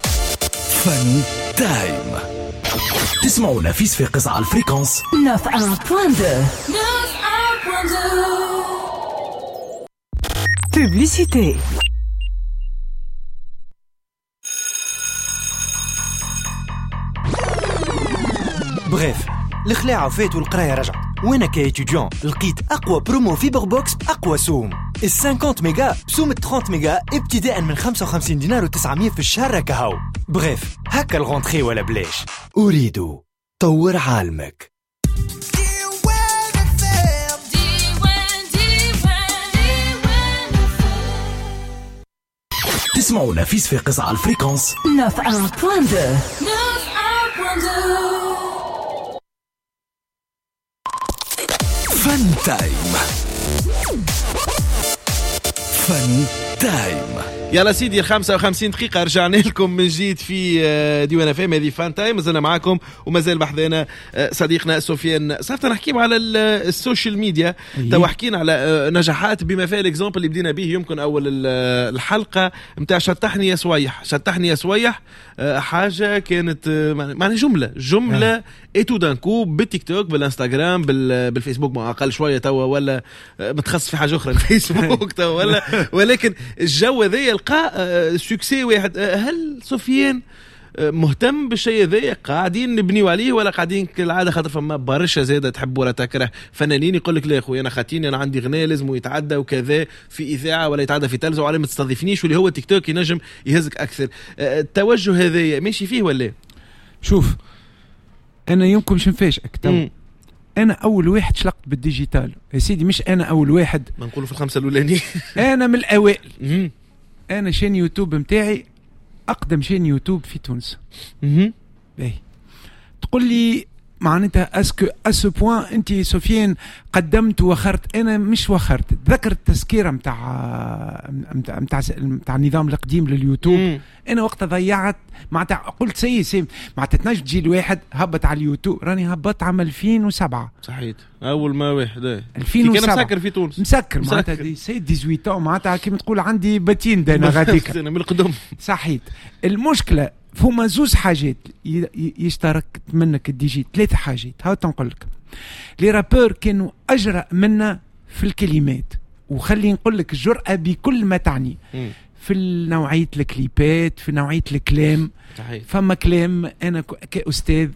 فن تايم تسمعونا في صفاقس على الفريكونس تسعة وتسعين فاصلة اثنين. بوبليسيتي. بغيف الخلاعة فات والقراية رجعت وانا كايتيديون لقيت اقوى برومو فيبر بوكس باقوى سوم ال خمسين ميجا بسوم ثلاثين ميجا ابتداء من خمسة وخمسين دينار وتسعمية في الشهر ركهو. بغيف هكا الغونتخي ولا بلاش. اريد طور عالمك. تسمعونا في صفاقس على الفريكونس تسعة وتسعين فاصلة اثنين. فن تايم. فن تايم يلا سيدي خمسة وخمسين دقيقة رجعنا لكم من جديد في ديوان اف ام. هذه فان تايم مازلنا معاكم ومازال بحذانا صديقنا سفيان. صرت نحكيو على السوشيال ميديا تو حكينا على نجاحات بما فيها الاكزامبل اللي بدينا به يمكن اول الحلقة نتاع شطحني يا سويح. شطحني يا سويح حاجة كانت معناها جملة جملة اي تو دانكو بالتيك توك بالانستغرام بالفيسبوك ما اقل شوية توا ولا متخصص في حاجة اخرى الفيسبوك توا ولا ولكن الجو ذا يلقى سوكسي واحد. هل سفيان مهتم بالشيء ذا قاعدين نبنيو عليه ولا قاعدين كالعاده خاطر فما برشا زاده تحب ولا تكره فنانين يقول لك لا يا خويا انا خاطيني انا عندي غناء لازم يتعدى وكذا في اذاعه ولا يتعدى في تلفزه وعلى ما تستضيفنيش واللي هو التيك توك ينجم يهزك اكثر. التوجه هذا ماشي فيه ولا؟ شوف انا يمكن مش نفاجئك تو انا اول واحد شلقت بالديجيتال يا سيدي. مش انا اول واحد ما نقولوا في الخمسه الاولانيين انا من الاوائل. انا شين يوتيوب متاعي اقدم شين يوتيوب في تونس. اها باهي تقول لي معناتها اسكو اسو بوين انت سفيان قدمت وخرت. انا مش وخرت. ذكرت التسكيره نتاع نتاع نتاع النظام القديم لليوتيوب. مم. انا وقتها ضيعت معناتها قلت سي سي معناتها تنجم تجي الواحد هبط على اليوتيوب. راني هبط عام ألفين وسبعة صحيت اول ما واحد ايه ألفين وسبعة كان مسكر في تونس مسكر معناتها دي سي ثمانية عشر معناتها كيما تقول عندي باتين دانا غاديك من القدم. صحيت. المشكله فما زوز حاجات يشترك منك الديجيت. ثلاث حاجات هاو تنقول لك. لي رابور كانوا اجرأ منا في الكلمات وخلي نقول لك الجرأة بكل ما تعني. م. في نوعية الكليبات في نوعية الكلام. صحيح. فما كلام أنا كأستاذ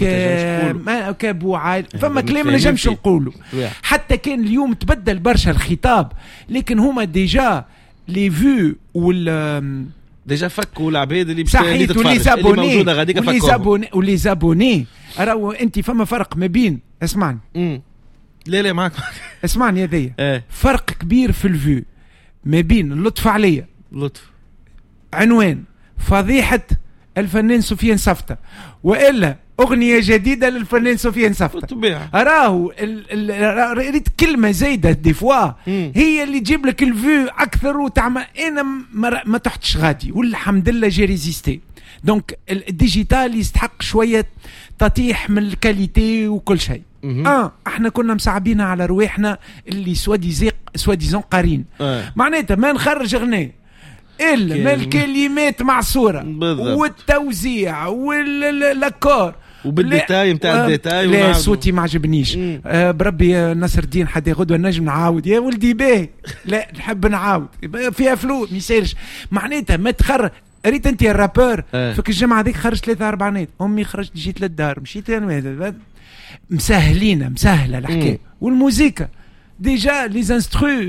وكا كابو عائل فما كلام نجمش نقوله حتى كان اليوم تبدل برشا الخطاب لكن هما ديجا لي فيو وال ديجا فكوا العباد اللي صحيت ولي زابوني ولي زابوني ولي زابوني راهو انت فما فرق ما بين اسمعني امم لا لا معك اسمعني هذيا اه. فرق كبير في الفيو ما بين اللطف عليا لطف عنوان فضيحة الفنان سفيان صفتة والا اغنيه جديده للفنان سفيان صفتة راهو ريت كلمه زايده دي فوا هي اللي تجيب لك الفيو اكثر وتعمل. انا ما, ما تحتش غادي والحمد لله جي ريزيستي. دونك الديجيتال يستحق شويه تطيح من الكاليتي وكل شيء. اه احنا كنا مساعبين على رواحنا اللي سوادي زيق سوادي زون قارين. آه. معناتها ما نخرج غناء الا ما الكلمات معصوره والتوزيع والاكور وبالديتاي نتاع الديتاي. لا صوتي ما عجبنيش. آه بربي نصر الدين حتى غدوه نجم نعاود يا ولدي باهي. لا نحب نعاود فيها فلوس ما يسالش معناتها ما تخرج. ريت انت الرابور آه. فك الجمعه هذيك خرج ثلاثه اربع نات امي خرجت جيت للدار مشيت انا مسهلين مسهله الحكايه. والموسيقى ديجا لي انسترو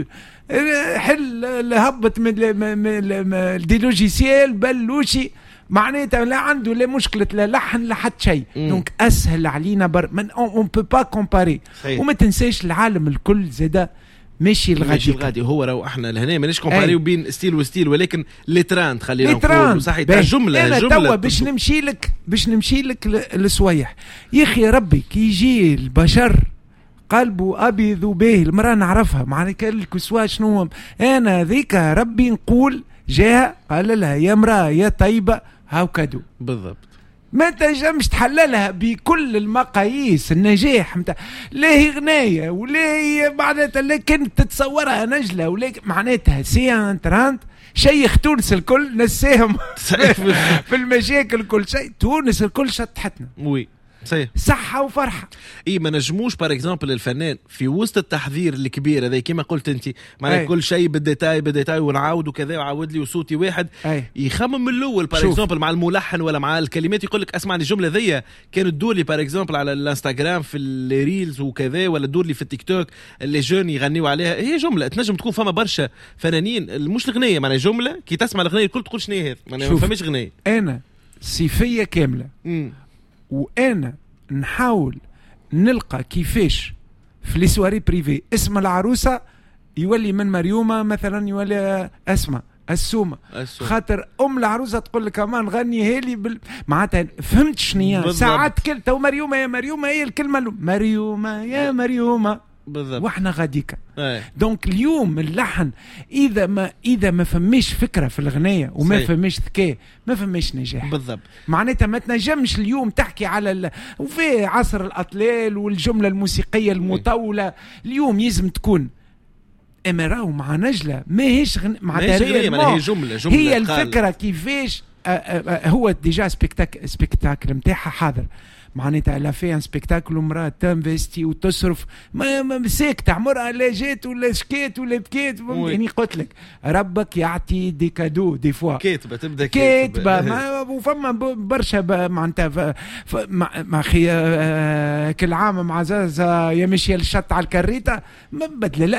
حل هبط من دي لوجيسيال بلوشي معناتها لا عنده لا مشكله لا لحن لا حتى شيء. دونك اسهل علينا بر من اون بو با كومباري. وما تنساش العالم الكل زاده ماشي الغادي ماشي الغادي هو راهو احنا لهنا مانيش كومباريو بين ستيل وستيل ولكن لي تراند خلينا نقول صحيح تاع جمله أنا جمله توا باش نمشي لك باش نمشي لك للسويح يا اخي ربي كي يجي البشر قلبه ابيض وباهي المراه نعرفها معناها كان الكسوه شنو انا ذيك ربي نقول جاها قال لها يا مراه يا طيبه هاو كادو بالضبط. ما تنجمش تحللها بكل المقاييس النجاح متاع لا هي غنايه ولا هي معناتها لكن تتصورها نجله ولا معناتها سي ان تراند شيخ تونس الكل نساهم في المشاكل كل شيء. تونس الكل شطحتنا وي صحيح صحة وفرحة. اي ما نجموش بار اكزامبل الفنان في وسط التحذير الكبير هذا كما قلت انت معناها كل شيء بالديتاي بالديتاي ونعاود وكذا وعاود لي وصوتي واحد أي. يخمم من الاول بار اكزامبل مع الملحن ولا مع الكلمات يقول لك اسمع الجمله ذي كانت تدور لي بار اكزامبل على الانستغرام في الريلز وكذا ولا تدور لي في التيك توك اللي جون يغنيوا عليها. هي جمله تنجم تكون فما برشا فنانين مش الغنيه معناها جمله كي تسمع الغنيه الكل تقول شنو هي معناها ما فماش غنيه. انا صيفيه كامله م. وانا نحاول نلقى كيفاش في لي سواري بريفي اسم العروسه يولي من مريومه مثلا يولي اسماء السومه خاطر ام العروسه تقول لك اما نغني هالي بال... معناتها فهمت شنيا ساعات كل تو مريومه يا مريومه هي الكلمه مريومه يا مريومه بالضبط. واحنا غاديكا. أي. دونك اليوم اللحن اذا ما اذا ما فماش فكره في الغنايه وما صحيح. فماش ذكاء ما فماش نجاح. بالضبط. معناتها ما تنجمش اليوم تحكي على ال... وفي عصر الاطلال والجمله الموسيقيه المطوله اليوم يلزم تكون اما راهو مع نجله ماهيش غن... مع تاريخ ما هي جمله جمله هي قال. الفكره كيفاش آآ آآ هو ديجا سبيكتاك سبيكتاكل نتاعها حاضر معناتها لا في ان سبيكتاكل ومراه تنفستي وتصرف ما, ما ساكته عمرها لا جات ولا شكيت ولا بكيت يعني قلت لك ربك يعطي دي كادو دي فوا كاتبه تبدا كاتبه ما وفما برشا معناتها مع خي آه كل عام مع زازا يمشي الشط على الكريته ما بدل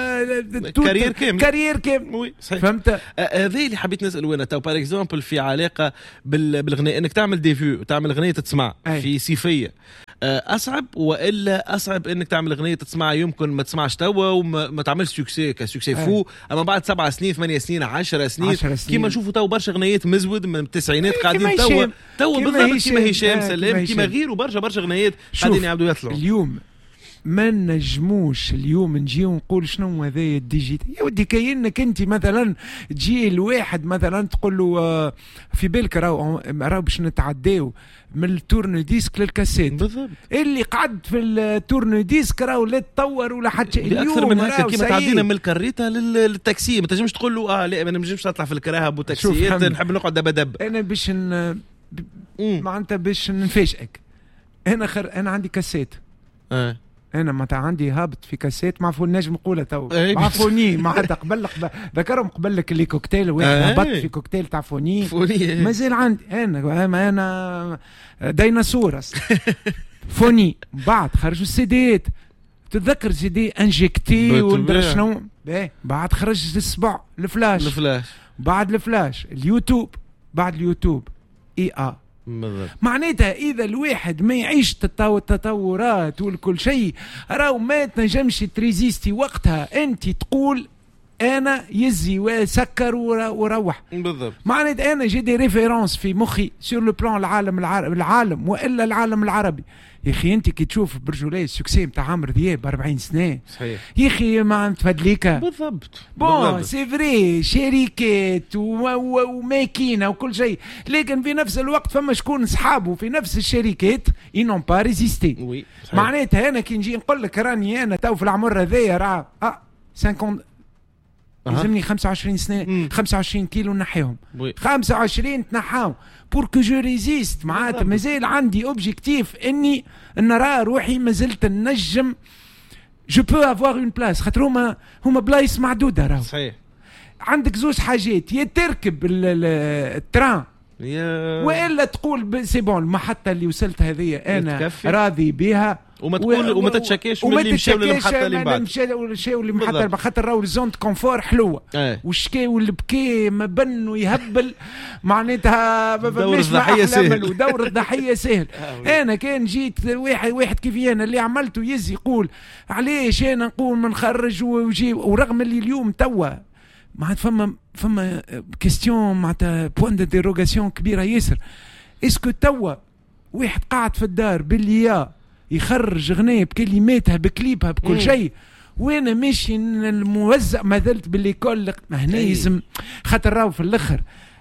لا كارير كامل كارير كامل فهمت. هذا اللي حبيت نسال وين تو بار اكزومبل في علاقه بالغناء انك تعمل ديفيو تعمل غنيه تسمع أي. في صيفيه اصعب والا اصعب انك تعمل اغنيه تسمعها يمكن ما تسمعش توا وما تعملش سوكسي كسوكسي فو اما بعد سبع سنين ثمانية سنين عشر سنين, سنين. كيما نشوفوا توا برشا اغنيات مزود من التسعينات قاعدين توا توا بالضبط كيما هشام سلام كيما غيره برشا برشا اغنيات قاعدين يعبدوا يطلعوا. اليوم ما نجموش اليوم نجي ونقول شنو هذا الديجيتال يا ودي كاينك انت مثلا تجي الواحد مثلا تقول له في بالك راهو راهو باش نتعداو من التورن ديسك للكاسيت بالضبط اللي قعد في التورن ديسك راهو لا تطور ولا حتى اليوم اكثر من هكا كيما تعدينا من الكريته للتاكسي ما تنجمش تقول له اه لا ما نجمش نطلع في الكراهب وتاكسيات نحب نقعد دب دب. انا باش ن... معناتها باش نفاجئك انا خر... انا عندي كاسيت اه انا متى عندي هابط في كاسيت ما عفوا نجم نقولها تو ما عفوني ما حتى قبل لك ذكرهم قبل لك اللي كوكتيل واحد هبط في كوكتيل تاع فوني مازال عندي انا انا ديناصورس فوني بعد خرجوا السيديات تتذكر سي دي انجكتي وندري شنو بعد خرج السبع الفلاش الفلاش بعد الفلاش اليوتيوب بعد اليوتيوب اي اه معناتها اذا الواحد ما يعيش التطورات والكل شيء راهو ما تنجمش تريزيستي وقتها انت تقول انا يزي وسكر وروح بالضبط. معناتها انا جي دي ريفيرونس في مخي سور لو بلان العالم العربي العالم والا العالم العربي يا اخي انت كي تشوف برجولي السكسي نتاع عمرو دياب أربعين سنه صحيح يا اخي ما تفدليك بالضبط بون سي فري شركات وماكينه وكل شيء لكن في نفس الوقت فما شكون صحابه في نفس الشركات ينون با ريزيستي معناتها انا كي نجي نقول لك راني انا تو في العمر هذايا راه اه خمسين لازمني خمسة وعشرين سنه مم. خمسة وعشرين كيلو نحيهم خمسة وعشرين تنحاهم بور كو جو ريزيست معناتها مازال عندي اوبجيكتيف اني نرى روحي مازلت نجم جو بو افوار اون بلاس خاطر هما هما بلايص معدوده راهو صحيح. عندك زوج حاجات يا تركب التران يا والا تقول سي بون المحطه اللي وصلت هذه انا راضي بها وما تقول و... وما تتشكاش من اللي مشاو للمحطه اللي بعد مشاو للمحطه خاطر راهو الزون كونفور حلوه اه. والشكي واللي بكي ما بن ويهبل معناتها ما دور الضحيه سهل ودور الضحيه سهل انا كان جيت واحد واحد كيفي انا اللي عملته يزي يقول علاش انا نقول ما نخرج وجي ورغم اللي اليوم توا معناتها فما فما كيستيون معناتها بوان دو ديروغاسيون كبيره ياسر اسكو توا واحد قاعد في الدار باللي يخرج غنية بكلماتها بكليبها بكل شيء وانا ماشي الموزع ما زلت بالليكول هنا يلزم خاطر راهو في الاخر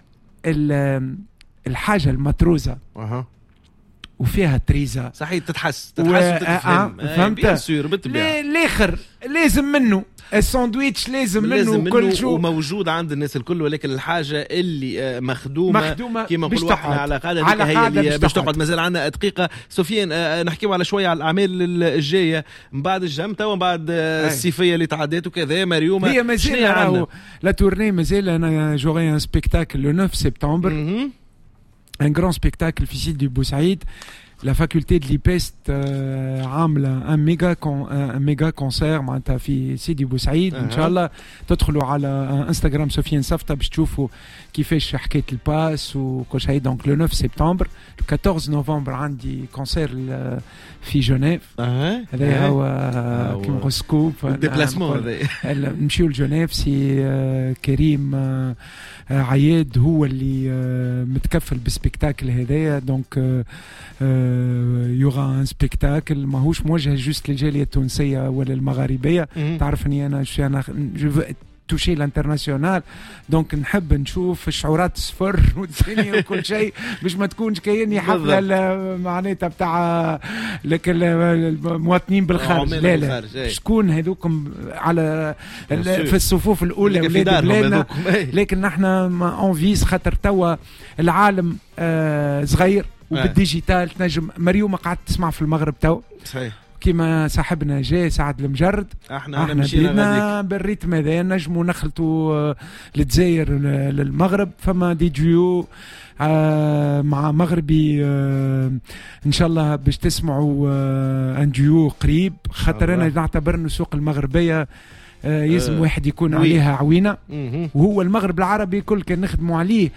الحاجه المطروزه اها وفيها تريزا صحيح تتحس تتحس وتتفهم فهمت الاخر لازم منه الساندويتش لازم منه, منه كل شو وموجود عند الناس الكل ولكن الحاجه اللي مخدومه, مخدومة كما نقولوا احنا على قاعده هي اللي باش تقعد مازال عندنا دقيقه سفيان نحكيو على شويه على الاعمال الجايه من بعد الجم تو من بعد الصيفيه اللي تعدات وكذا مريومه هي مازال راهو لا تورني مازال انا جوري ان سبيكتاكل لو تسعة سبتمبر ان غران سبيكتاكل في سيت دو بوسعيد la faculté de l'I P E S T عامله ان ميجا كون ان ميجا كونسير معناتها في سيدي بوسعيد ان شاء الله تدخلوا على انستغرام سفيان صفطه باش تشوفوا كيفاش حكايه الباس وكل شيء دونك لو تسعة سبتمبر أربعطاش نوفمبر عندي كونسير في جنيف هذا هو كيما سكوب الديبلاسمون هذا نمشيو لجنيف سي كريم عياد هو اللي متكفل بالسبيكتاكل هذايا دونك يوغا ان سبيكتاكل ماهوش موجه جوست للجاليه التونسيه ولا المغاربيه. تعرفني انا شو انا توشي الانترناسيونال، دونك نحب نشوف الشعورات الصفر والدنيا وكل شيء باش ما تكونش كايني حفله معناتها بتاع لك المواطنين بالخارج. لا لا باش تكون هذوكم على في الصفوف الاولى ولاد بلادنا، لكن احنا اون فيس خاطر توا العالم آه صغير وبالديجيتال تنجم. مريومه قعدت تسمع في المغرب تو صحيح كيما صاحبنا جاي سعد المجرد، احنا احنا بدينا بالريتم هذا نجموا نخلطوا للجزائر للمغرب. فما دي جيو آه مع مغربي آه ان شاء الله باش تسمعوا آه ان ديو قريب، خاطر انا نعتبر انه سوق المغربيه آه يلزم آه واحد يكون وي. عليها عوينه، وهو المغرب العربي كل كان نخدموا عليه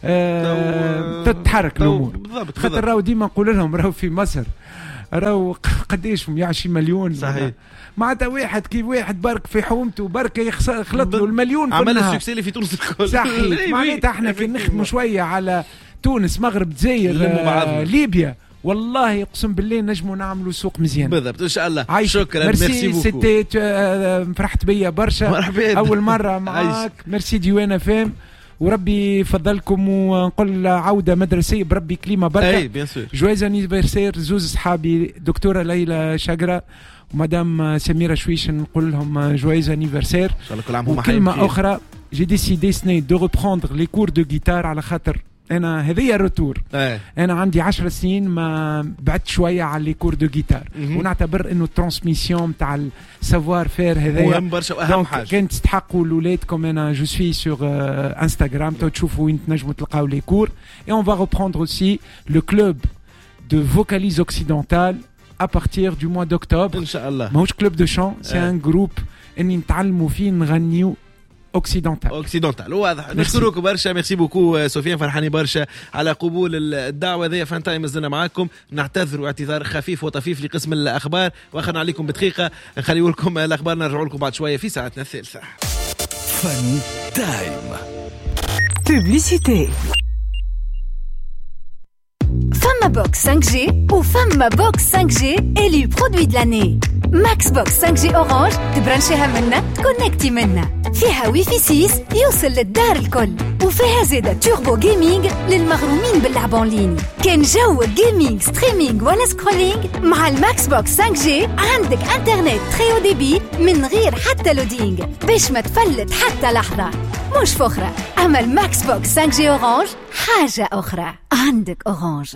آه تتحرك الامور. خاطر راهو ديما نقول لهم راهو في مصر راهو قديش مية وعشرين مليون صحيح، معناتها واحد كيف واحد برك في حومته برك يخلط له المليون عمل السكسي اللي في تونس الكل صحيح. معناتها احنا كي نخدموا شويه على تونس مغرب جزائر آه ليبيا والله اقسم بالله نجموا نعملوا سوق مزيان بالضبط ان شاء الله. شكرا ميرسي سيتي آه فرحت بيا برشا اول مره معاك. ميرسي ديوان فام وربي يفضلكم، ونقول عوده مدرسيه بربي كليمه بركه. اي بيان سور. جويز انيفرسير زوز صحابي دكتوره ليلى شقره ومدام سميره شويش، نقول لهم جويز انيفرسير ان شاء الله كل عام وهم حيين. كلمه اخرى جي ديسيدي سني دو ريبروندر لي كور دو جيتار على خاطر انا هذه الروتور. أيه. انا عندي عشر سنين ما بعدت شويه على لي كور دو جيتار، ونعتبر انه الترانسميسيون تاع السافوار فير هذايا مهم برشا واهم حاجه. كان تستحقوا لاولادكم. انا جو سوي سور انستغرام تو تشوفوا وين تنجموا تلقاو لي كور. اي اون فا ريبروندر اوسي لو كلوب دو فوكاليز اوكسيدونتال à partir du mois d'octobre ان شاء الله. ماهوش كلوب دو شان، سي ان جروب اني نتعلموا فيه نغنيو اوكسيدونتال. اوكسيدونتال واضح. نشكركم برشا، ميرسي بوكو سفيان، فرحاني برشا على قبول الدعوه ذي. فان تايم مازلنا معاكم، نعتذر اعتذار خفيف وطفيف لقسم الاخبار واخذنا عليكم بدقيقه. نخليو لكم الاخبار، نرجعوا لكم بعد شويه في ساعتنا الثالثه. فان تايم بوبليسيتي. فما بوكس خمسة جي وفما بوكس خمسة جي إلي برودوي دو لاني. ماكس بوكس خمسة جي أورانج تبرانشيها منا تكونكتي منا، فيها وي في ستة يوصل للدار الكل، وفيها زيادة توربو جيمنج للمغرومين باللعب اونلاين. كان جو جيمنج ستريمينج ولا سكرولينج مع الماكس بوكس خمسة جي عندك انترنت تريو دي بي من غير حتى لودينج باش ما تفلت حتى لحظة. مش فخرة، أما الماكس بوكس خمسة جي أورانج حاجة أخرى. عندك أورانج.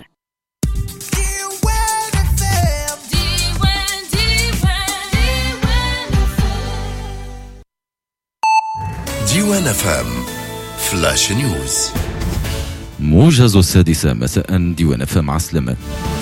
ديوان فام فلاش نيوز. موجز السادسة مساء. ديوان فام عسلمة.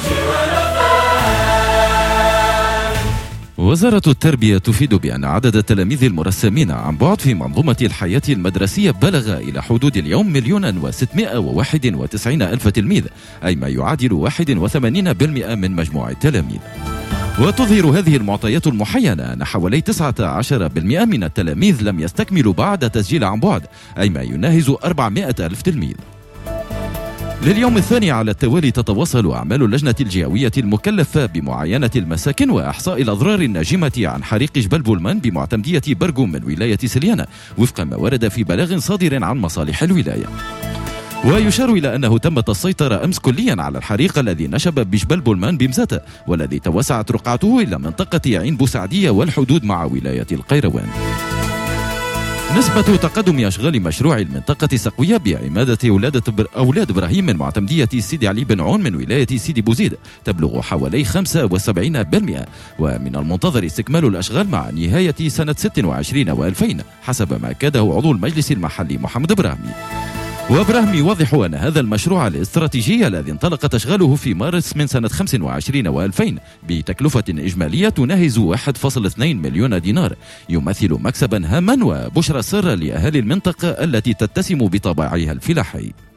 وزارة التربية تفيد بأن عدد التلاميذ المرسمين عن بعد في منظومة الحياة المدرسية بلغ إلى حدود اليوم مليون وستمائة وواحد وتسعين ألف تلميذ، أي ما يعادل واحد وثمانين بالمئة من مجموع التلاميذ. وتظهر هذه المعطيات المحينة أن حوالي تسعة عشر بالمئة من التلاميذ لم يستكملوا بعد تسجيل عن بعد، أي ما يناهز أربعمائة ألف تلميذ. لليوم الثاني على التوالي تتواصل أعمال اللجنة الجهوية المكلفة بمعاينة المساكن وإحصاء الأضرار الناجمة عن حريق جبل بولمان بمعتمدية برغوم من ولاية سليانة، وفق ما ورد في بلاغ صادر عن مصالح الولاية. ويشار إلى أنه تمت السيطرة أمس كليا على الحريق الذي نشب بجبل بولمان بمزاتة، والذي توسعت رقعته إلى منطقة عين بوسعدية والحدود مع ولاية القيروان. نسبة تقدم أشغال مشروع المنطقة سقوية بعمادة أولاد إبراهيم من معتمدية سيدي علي بن عون من ولاية سيدي بوزيد تبلغ حوالي خمسة وسبعين بالمئة، ومن المنتظر استكمال الأشغال مع نهاية سنة ستة وعشرين وألفين حسب ما أكده عضو المجلس المحلي محمد إبراهيم. وإبراهيم يوضح أن هذا المشروع الاستراتيجي الذي انطلقت أشغاله في مارس من سنة خمسة وعشرين وألفين بتكلفة إجمالية تناهز واحد فاصلة اثنين مليون دينار يمثل مكسبا هاما وبشرى سارة لأهالي المنطقة التي تتسم بطبعها الفلاحي.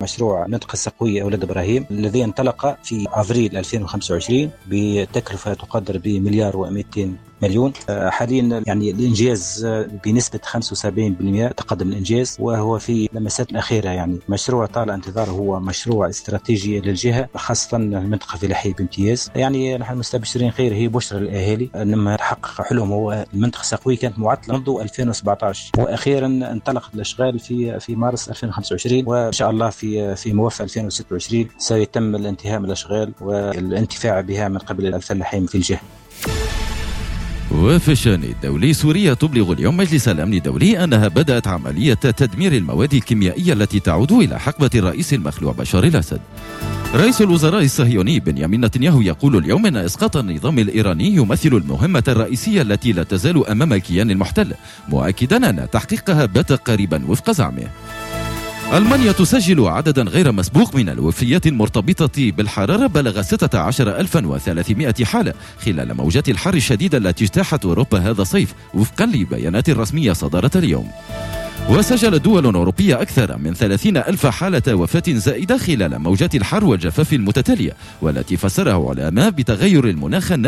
مشروع نطق السقوية أولاد إبراهيم الذي انطلق في أفريل ألفين وخمسة وعشرين بتكلفة تقدر بمليار ومئتين مليون. حاليا يعني الإنجاز بنسبة خمسة وسبعين بالمئة تقدم الإنجاز، وهو في لمسات الأخيرة. يعني مشروع طال انتظاره، هو مشروع استراتيجي للجهة، خاصة المنطقة الفلاحية بامتياز. يعني نحن مستبشرين خير، هي بشرى للأهالي لما تحقق حلم. هو المنطقة السقوية كانت معطلة منذ ألفين وسبعة عشر، وأخيرا انطلقت الأشغال في في مارس ألفين وخمسة وعشرين، وإن شاء الله في في موفى ألفين وستة وعشرين سيتم الانتهاء من الأشغال والانتفاع بها من قبل الفلاحين في الجهة. وفي الشأن الدولي، سوريا تبلغ اليوم مجلس الأمن الدولي أنها بدأت عملية تدمير المواد الكيميائية التي تعود إلى حقبة الرئيس المخلوع بشار الأسد. رئيس الوزراء الصهيوني بنيامين نتنياهو يقول اليوم أن إسقاط النظام الإيراني يمثل المهمة الرئيسية التي لا تزال أمام الكيان المحتل، مؤكدا أن تحقيقها بات قريبا وفق زعمه. ألمانيا تسجل عددا غير مسبوق من الوفيات المرتبطة بالحرارة بلغ ستة عشر ألفا وثلاثمائة حالة خلال موجات الحر الشديدة التي اجتاحت أوروبا هذا الصيف وفقا لبيانات رسمية صدرت اليوم. وسجلت دول أوروبية أكثر من ثلاثين ألف حالة وفاة زائدة خلال موجات الحر والجفاف المتتالية، والتي فسرها علماء بتغير المناخ